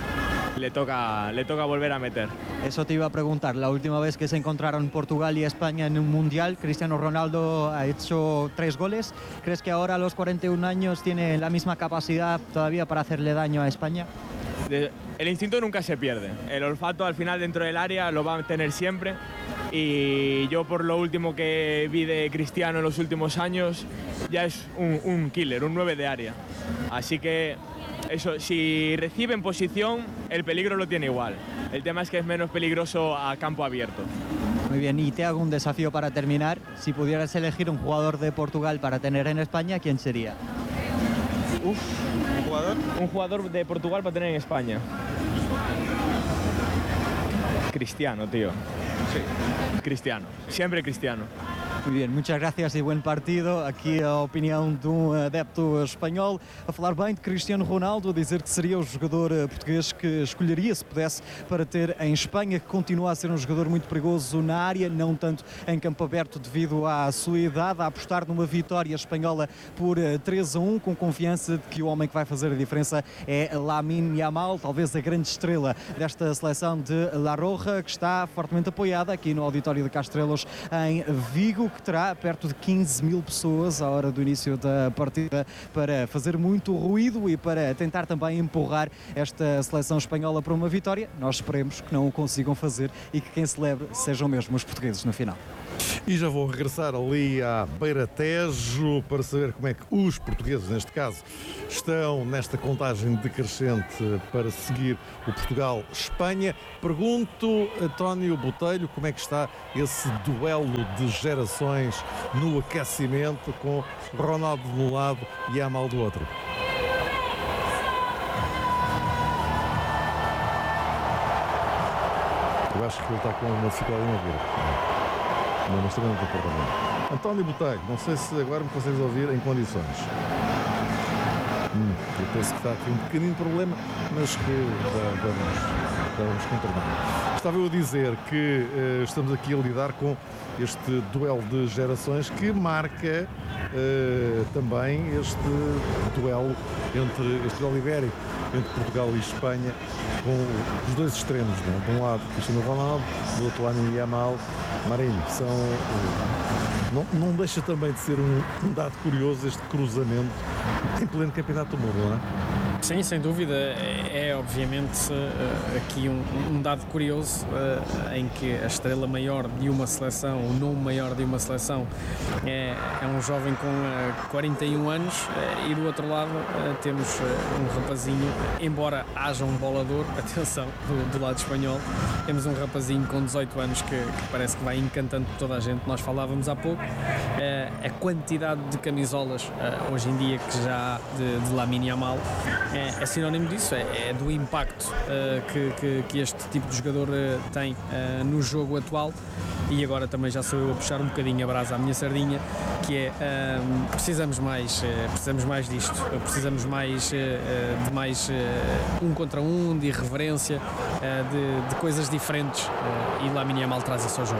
le toca, le toca volver a meter. Eso te iba a preguntar, la última vez que se encontraron Portugal y España en un mundial, Cristiano Ronaldo ha hecho tres goles. ¿Crees que ahora a los cuarenta y un años tiene la misma capacidad todavía para hacerle daño a España? De, el instinto nunca se pierde, el olfato al final dentro del área lo va a tener siempre, y yo por lo último que vi de Cristiano en los últimos años ya es un, un killer, un nueve de área, así que eso, si recibe en posición, el peligro lo tiene igual. El tema es que es menos peligroso a campo abierto. Muy bien, y te hago un desafío para terminar. Si pudieras elegir un jugador de Portugal para tener en España, ¿quién sería? Uf, ¿un jugador? Un jugador de Portugal para tener en España. Cristiano, tío. Sí, Cristiano, siempre Cristiano. Muy bien, muchas gracias e bom partido. Aqui a opinião de um adepto espanhol a falar bem de Cristiano Ronaldo, a dizer que seria o jogador português que escolheria, se pudesse, para ter em Espanha, que continua a ser um jogador muito perigoso na área, não tanto em campo aberto devido à sua idade, a apostar numa vitória espanhola por três a um, com confiança de que o homem que vai fazer a diferença é Lamine Yamal, talvez a grande estrela desta seleção de La Roja, que está fortemente apoiada aqui no auditório de Castrelos em Vigo, que terá perto de quinze mil pessoas à hora do início da partida para fazer muito ruído e para tentar também empurrar esta seleção espanhola para uma vitória. Nós esperemos que não o consigam fazer e que quem celebre sejam mesmo os portugueses no final. E já vou regressar ali à Beira Tejo para saber como é que os portugueses, neste caso, estão nesta contagem decrescente para seguir o Portugal-Espanha. Pergunto, António Botelho, como é que está esse duelo de gerações no aquecimento com Ronaldo de um lado e Yamal do outro? Eu acho que ele está com uma dificuldade em ouvir. Não, mas também não estou perdendo. António Botelho, não sei se agora me consegues ouvir em condições. Hum, eu penso que está aqui um pequenino problema, mas que já vamos, já vamos contornar. Estava eu a dizer que uh, estamos aqui a lidar com este duelo de gerações que marca uh, também este duelo entre este duelo ibérico entre Portugal e Espanha, com os dois extremos, não? De um lado Cristiano Ronaldo, do outro lado Yamal. Marinho, são, não, não deixa também de ser um, um dado curioso este cruzamento em pleno campeonato do mundo, não é? Sim, sem dúvida, é, é obviamente uh, aqui um, um dado curioso uh, em que a estrela maior de uma seleção, o nome maior de uma seleção é, é um jovem com uh, quarenta e um anos uh, e do outro lado uh, temos uh, um rapazinho, embora haja um bolador, atenção, do, do lado espanhol, temos um rapazinho com dezoito anos que, que parece que vai encantando toda a gente. Nós falávamos há pouco, uh, a quantidade de camisolas uh, hoje em dia que já há de, de Lamine Yamal É, é sinónimo disso, é, é do impacto uh, que, que, que este tipo de jogador uh, tem uh, no jogo atual. E agora também já sou eu a puxar um bocadinho a brasa à minha sardinha, que é uh, precisamos mais, uh, precisamos mais disto, precisamos mais uh, de mais uh, um contra um, de irreverência, uh, de, de coisas diferentes uh, e Lamine Yamal traz isso ao jogo.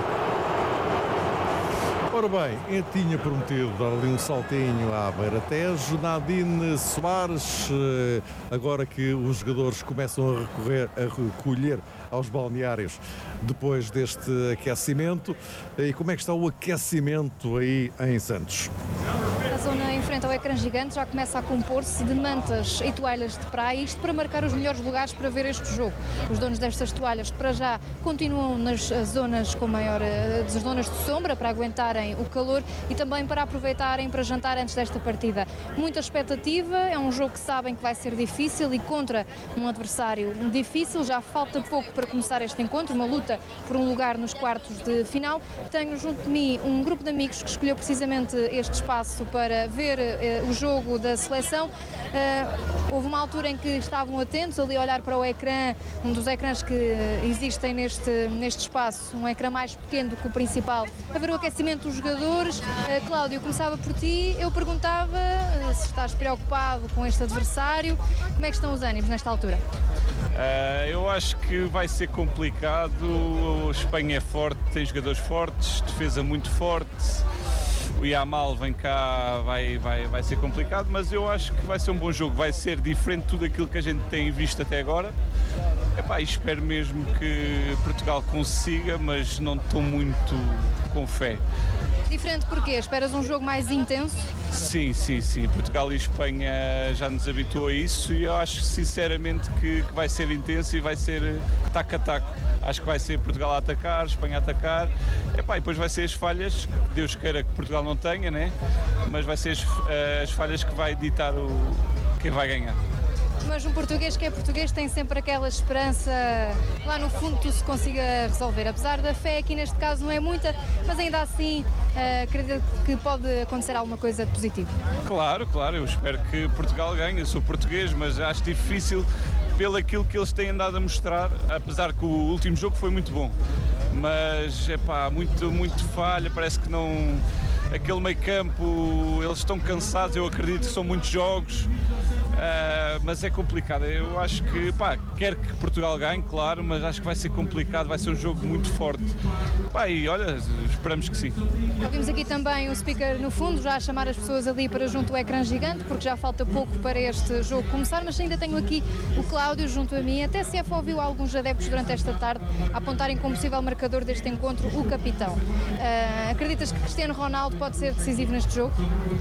Ora bem, eu tinha prometido dar ali um saltinho à Beira Tejo. Nadine Soares, agora que os jogadores começam a recorrer, a recolher aos balneários depois deste aquecimento, e como é que está o aquecimento aí em Santos? A zona em frente ao ecrã gigante já começa a compor-se de mantas e toalhas de praia, isto para marcar os melhores lugares para ver este jogo. Os donos destas toalhas, para já, continuam nas zonas com maior, as zonas de sombra para aguentarem o calor e também para aproveitarem para jantar antes desta partida. Muita expectativa, é um jogo que sabem que vai ser difícil e contra um adversário difícil. Já falta pouco para começar este encontro, uma luta por um lugar nos quartos de final. Tenho junto de mim um grupo de amigos que escolheu precisamente este espaço para ver uh, o jogo da seleção. Uh, houve uma altura em que estavam atentos ali a olhar para o ecrã, um dos ecrãs que existem neste, neste espaço, um ecrã mais pequeno do que o principal, a ver o aquecimento dos jogadores. Uh, Cláudio, começava por ti. Eu perguntava uh, se estás preocupado com este adversário. Como é que estão os ânimos nesta altura? Uh, eu acho que vai ser complicado. A Espanha é forte, tem jogadores fortes, defesa muito forte. O Yamal vem cá, vai, vai, vai ser complicado, mas eu acho que vai ser um bom jogo. Vai ser diferente de tudo aquilo que a gente tem visto até agora. Epá, espero mesmo que Portugal consiga, mas não estou muito com fé. Diferente porquê? Esperas um jogo mais intenso? Sim, sim, sim. Portugal e Espanha já nos habituou a isso e eu acho sinceramente que, que vai ser intenso e vai ser taco a taco. Acho que vai ser Portugal a atacar, Espanha a atacar. Epá, e depois vai ser as falhas, Deus queira que Portugal não tenha, né? Mas vai ser as, as falhas que vai ditar o, quem vai ganhar. Mas um português que é português tem sempre aquela esperança lá no fundo que tudo se consiga resolver. Apesar da fé aqui neste caso não é muita, mas ainda assim uh, acredito que pode acontecer alguma coisa positiva. Claro, claro, eu espero que Portugal ganhe. Eu sou português, mas acho difícil pelo aquilo que eles têm andado a mostrar, apesar que o último jogo foi muito bom. mas epá, muito, muito falha, parece que não... Aquele meio campo, eles estão cansados, eu acredito que são muitos jogos, uh, mas é complicado. Eu acho que, pá, quero que Portugal ganhe, claro, mas acho que vai ser complicado, vai ser um jogo muito forte. Pá, e olha, esperamos que sim. Ouvimos aqui também o speaker no fundo, já a chamar as pessoas ali para junto ao ecrã gigante, porque já falta pouco para este jogo começar, mas ainda tenho aqui o Cláudio junto a mim. A T S F ouviu alguns adeptos durante esta tarde apontarem como possível marcador deste encontro o capitão. Uh, acreditas que Cristiano Ronaldo pode ser decisivo neste jogo?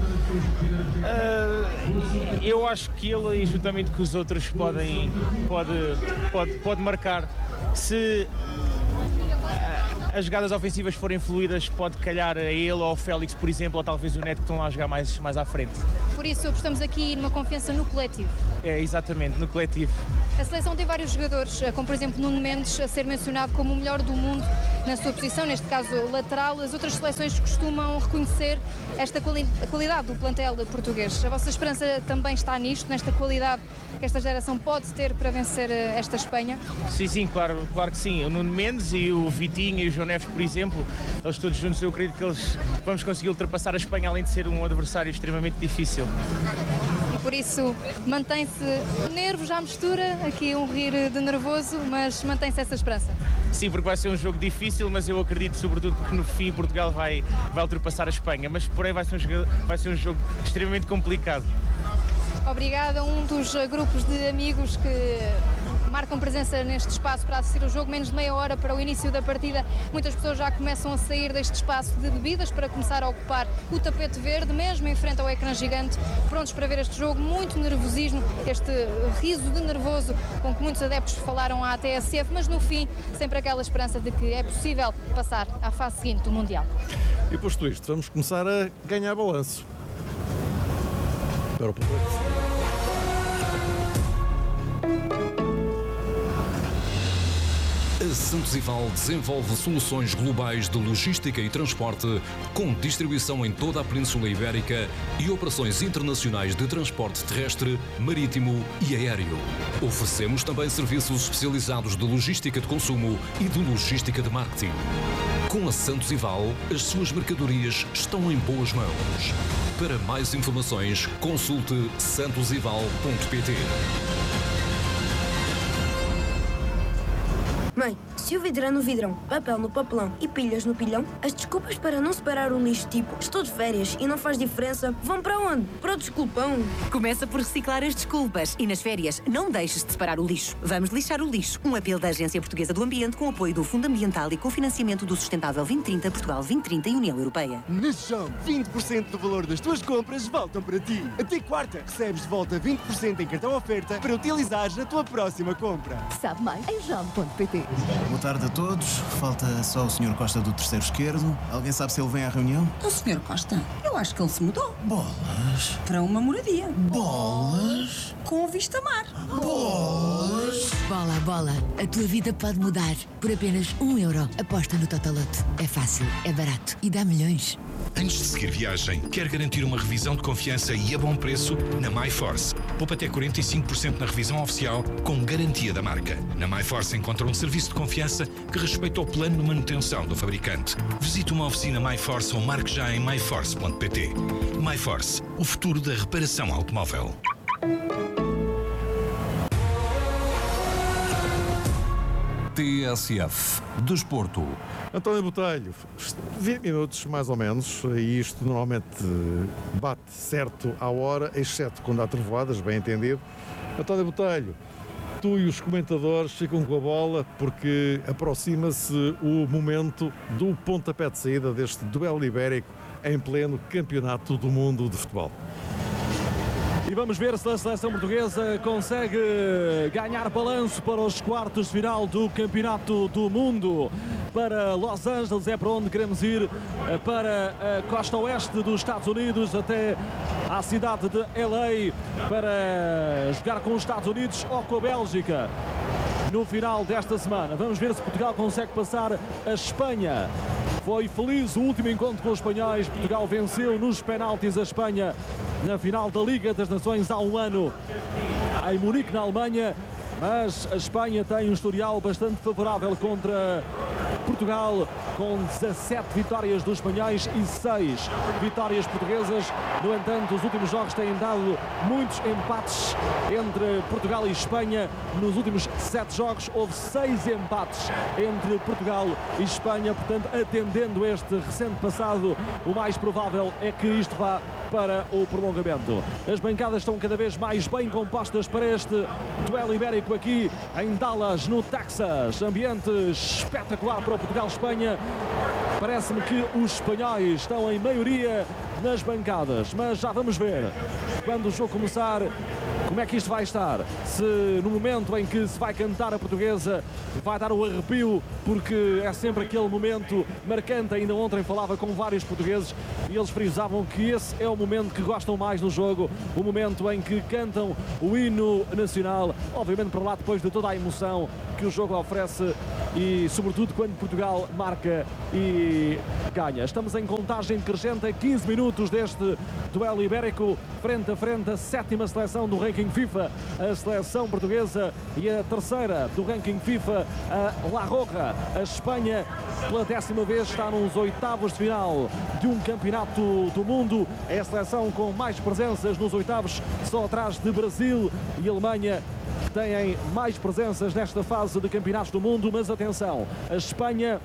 Uh, eu acho que ele, juntamente com os outros, podem, pode, pode, pode marcar. Se uh, as jogadas ofensivas forem fluídas, pode calhar a ele ou ao Félix, por exemplo, ou talvez o Neto, que estão lá a jogar mais, mais à frente. Por isso, estamos aqui numa confiança no coletivo. É, exatamente, no coletivo. A seleção tem vários jogadores, como por exemplo Nuno Mendes, a ser mencionado como o melhor do mundo na sua posição, neste caso lateral. As outras seleções costumam reconhecer esta quali qualidade do plantel português. A vossa esperança também está nisto, nesta qualidade que esta geração pode ter para vencer esta Espanha? Sim, sim, claro, claro que sim. O Nuno Mendes e o Vitinho e o João Neves, por exemplo, eles todos juntos, eu acredito que eles vamos conseguir ultrapassar a Espanha, além de ser um adversário extremamente difícil. Por isso, mantém-se nervos à mistura, aqui um rir de nervoso, mas mantém-se essa esperança. Sim, porque vai ser um jogo difícil, mas eu acredito sobretudo que no fim Portugal vai, vai ultrapassar a Espanha, mas porém vai ser, um jogo, vai ser um jogo extremamente complicado. Obrigada a um dos grupos de amigos que marcam presença neste espaço para assistir ao jogo. Menos de meia hora para o início da partida, muitas pessoas já começam a sair deste espaço de bebidas para começar a ocupar o tapete verde, mesmo em frente ao ecrã gigante, prontos para ver este jogo. Muito nervosismo, este riso de nervoso com que muitos adeptos falaram à T S F, mas no fim sempre aquela esperança de que é possível passar à fase seguinte do Mundial. E posto isto, vamos começar a ganhar balanço. Para o A Santos Ival desenvolve soluções globais de logística e transporte, com distribuição em toda a Península Ibérica e operações internacionais de transporte terrestre, marítimo e aéreo. Oferecemos também serviços especializados de logística de consumo e de logística de marketing. Com a Santos Ival, as suas mercadorias estão em boas mãos. Para mais informações, consulte santos ival ponto pt. Mãe, se o vidro é no vidrão, papel no papelão e pilhas no pilhão, as desculpas para não separar o lixo, tipo estou de férias e não faz diferença, vão para onde? Para o desculpão. Começa por reciclar as desculpas e nas férias não deixes de separar o lixo. Vamos lixar o lixo. Um apelo da Agência Portuguesa do Ambiente com apoio do Fundo Ambiental e cofinanciamento do Sustentável vinte trinta, Portugal vinte trinta e União Europeia. Neste jogo, vinte por cento do valor das tuas compras voltam para ti. Até quarta, recebes de volta vinte por cento em cartão oferta para utilizares na tua próxima compra. Sabe mais em jam ponto pt. Boa tarde a todos. Falta só o senhor Costa do terceiro esquerdo. Alguém sabe se ele vem à reunião? O senhor Costa? Eu acho que ele se mudou. Bolas. Para uma moradia. Bolas. Com vista mar. Bolas. Bola, bola. A tua vida pode mudar. Por apenas um euro. Aposta no Totolote. É fácil, é barato e dá milhões. Antes de seguir viagem, quer garantir uma revisão de confiança e a bom preço? Na MyForce. Poupa até quarenta e cinco por cento na revisão oficial com garantia da marca. Na MyForce encontra um serviço de confiança que respeita o plano de manutenção do fabricante. Visite uma oficina MyForce ou marque já em my force ponto pt. MyForce, o futuro da reparação automóvel. T S F Desporto. António Botelho, vinte minutos mais ou menos, e isto normalmente bate certo à hora, exceto quando há trovoadas, bem entendido. António Botelho, tu e os comentadores ficam com a bola porque aproxima-se o momento do pontapé de saída deste duelo ibérico em pleno campeonato do mundo de futebol. E vamos ver se a seleção portuguesa consegue ganhar balanço para os quartos de final do Campeonato do Mundo. Para Los Angeles é para onde queremos ir, para a costa oeste dos Estados Unidos, até à cidade de L A, para jogar com os Estados Unidos ou com a Bélgica no final desta semana. Vamos ver se Portugal consegue passar a Espanha. Foi feliz o último encontro com os espanhóis. Portugal venceu nos penaltis a Espanha na final da Liga das Nações há um ano em Munique, na Alemanha, mas a Espanha tem um historial bastante favorável contra Portugal com dezassete vitórias dos espanhóis e seis vitórias portuguesas. No entanto, os últimos jogos têm dado muitos empates entre Portugal e Espanha. Nos últimos sete jogos houve seis empates entre Portugal e Espanha. Portanto, atendendo este recente passado, o mais provável é que isto vá para o prolongamento. As bancadas estão cada vez mais bem compostas para este duelo ibérico aqui em Dallas, no Texas. Ambiente espetacular para o Portugal-Espanha. Parece-me que os espanhóis estão em maioria nas bancadas, mas já vamos ver quando o jogo começar como é que isto vai estar. Se no momento em que se vai cantar a portuguesa vai dar o arrepio, porque é sempre aquele momento marcante. Ainda ontem falava com vários portugueses e eles frisavam que esse é o momento que gostam mais no jogo, o momento em que cantam o hino nacional, obviamente para lá depois de toda a emoção que o jogo oferece e sobretudo quando Portugal marca e ganha. Estamos em contagem crescente a quinze minutos deste duelo ibérico, frente a frente a sétima seleção do ranking FIFA, a seleção portuguesa, e a terceira do ranking FIFA, a La Roja. A Espanha, pela décima vez, está nos oitavos de final de um campeonato do mundo. É a seleção com mais presenças nos oitavos, só atrás de Brasil e Alemanha, que têm mais presenças nesta fase de campeonatos do mundo. Mas atenção, a Espanha,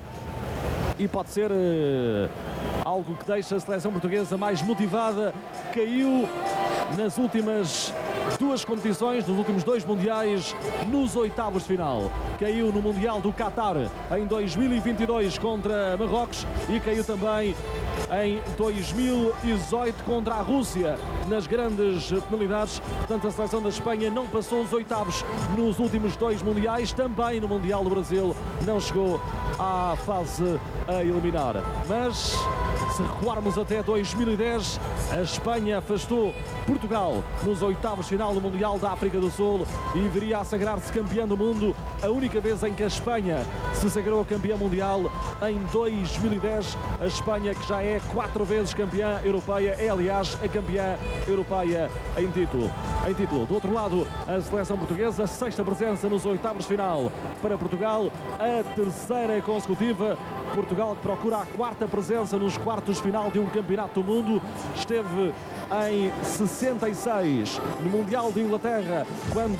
e pode ser uh, algo que deixa a seleção portuguesa mais motivada, caiu nas últimas duas competições, nos últimos dois mundiais, nos oitavos de final. Caiu no Mundial do Qatar em dois mil e vinte e dois contra Marrocos e caiu também em dois mil e dezoito contra a Rússia nas grandes penalidades. Portanto, a seleção da Espanha não passou os oitavos nos últimos dois mundiais. Também no Mundial do Brasil não chegou à fase a eliminar. Mas se recuarmos até dois mil e dez, a Espanha afastou Portugal nos oitavos de final do Mundial da África do Sul e viria a sagrar-se campeã do mundo. A única vez em que a Espanha se sagrou campeã mundial em dois mil e dez. A Espanha, que já é quatro vezes campeã europeia, é aliás a campeã europeia em título. Em título. Do outro lado, a seleção portuguesa, sexta presença nos oitavos de final para Portugal, a terceira consecutiva. Portugal que procura a quarta presença nos quartos de final de um campeonato do mundo. Esteve em sessenta e seis no Mundial de Inglaterra, quando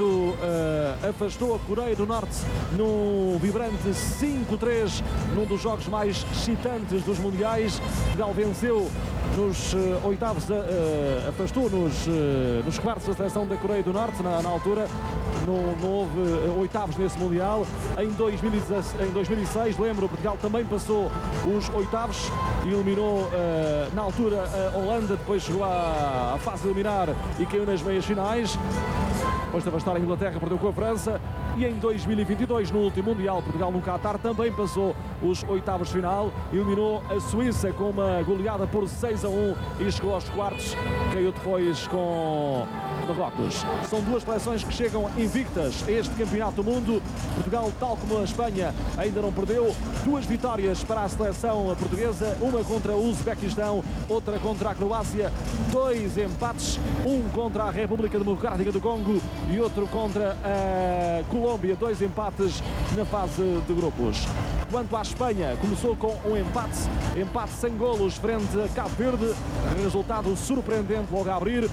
uh, afastou a Coreia do Norte num vibrante cinco a três, num dos jogos mais excitantes dos mundiais. Portugal venceu nos uh, oitavos, uh, afastou nos, uh, nos quartos da seleção da Coreia do Norte na, na altura. Não, não houve uh, oitavos nesse Mundial. Em dois mil e seis, lembro, Portugal também passou os oitavos e eliminou uh, na altura a Holanda, depois chegou à, à fase de eliminar e caiu nas meias finais. Depois de afastar a Inglaterra, perdeu com a França. E em dois mil e vinte e dois, no último Mundial, Portugal no Qatar também passou os oitavos de final, eliminou a Suíça com uma goleada por seis a um e chegou aos quartos, caiu depois com Marrocos. São duas seleções que chegam invictas a este campeonato do mundo. Portugal, tal como a Espanha, ainda não perdeu. Duas vitórias para a seleção portuguesa, uma contra o Uzbequistão, outra contra a Croácia. Dois empates, um contra a República Democrática do Congo e outro contra a Colômbia. Dois empates na fase de grupos. Quanto à Espanha, começou com um empate, empate sem golos frente a Cabo Verde, resultado surpreendente logo a abrir.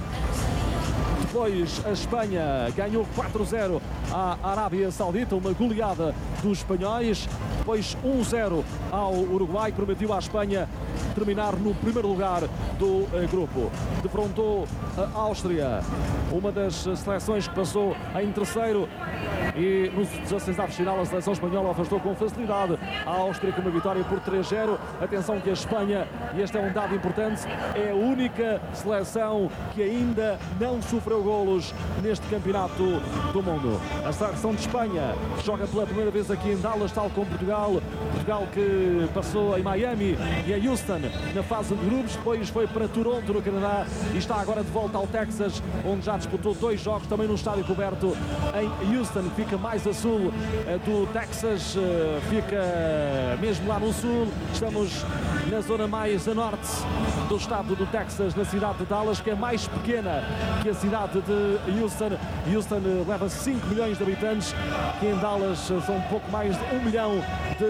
Depois a Espanha ganhou quatro a zero à Arábia Saudita, uma goleada dos espanhóis. Depois um a zero ao Uruguai, que permitiu à Espanha terminar no primeiro lugar do eh, grupo. Defrontou a Áustria, uma das seleções que passou em terceiro, e nos dezasseisavos de final a seleção espanhola afastou com facilidade a Áustria com uma vitória por três a zero. Atenção que a Espanha, e este é um dado importante, é a única seleção que ainda não sofreu golos neste campeonato do mundo. A seleção de Espanha joga pela primeira vez aqui em Dallas, tal como Portugal. Portugal que passou em Miami e em Houston na fase de grupos, depois foi para Toronto, no Canadá, e está agora de volta ao Texas, onde já disputou dois jogos, também no estádio coberto em Houston, que fica mais a sul do Texas, fica mesmo lá no sul. Estamos na zona mais a norte do estado do Texas, na cidade de Dallas, que é mais pequena que a cidade de Houston. Houston leva cinco milhões de habitantes, que em Dallas são um pouco mais de um milhão de habitantes.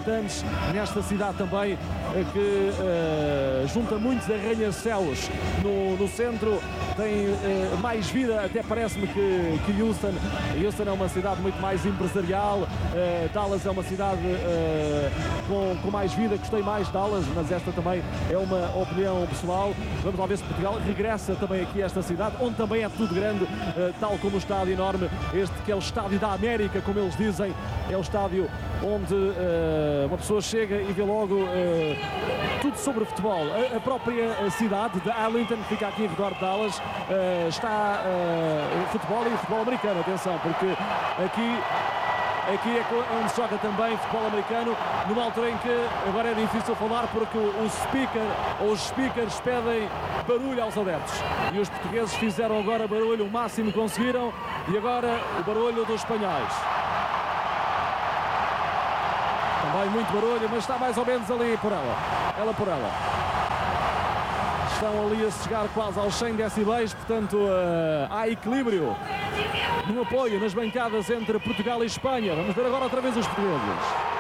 importantes nesta cidade também, que uh, junta muitos arranha-céus no, no centro. Tem uh, mais vida, até parece-me que, que Houston. Houston é uma cidade muito mais empresarial, uh, Dallas é uma cidade uh, com, com mais vida. Gostei mais de Dallas, mas esta também é uma opinião pessoal. Vamos lá ver se Portugal regressa também aqui a esta cidade, onde também é tudo grande, uh, tal como o estádio enorme, este que é o Estádio da América, como eles dizem, é o estádio onde uh, uma pessoa chega e vê logo uh, tudo sobre futebol. A, a própria cidade de Arlington, que fica aqui em redor de Dallas, uh, está uh, futebol e futebol americano, atenção, porque aqui Aqui é onde se joga também futebol americano, numa altura em que agora é difícil falar porque o speaker ou os speakers pedem barulho aos adeptos. E os portugueses fizeram agora barulho, o máximo conseguiram, e agora o barulho dos espanhóis. Também muito barulho, mas está mais ou menos ali por ela. Ela por ela. Estão ali a chegar quase aos cem decibéis, portanto uh, há equilíbrio no apoio nas bancadas entre Portugal e Espanha. Vamos ver agora outra vez os portugueses.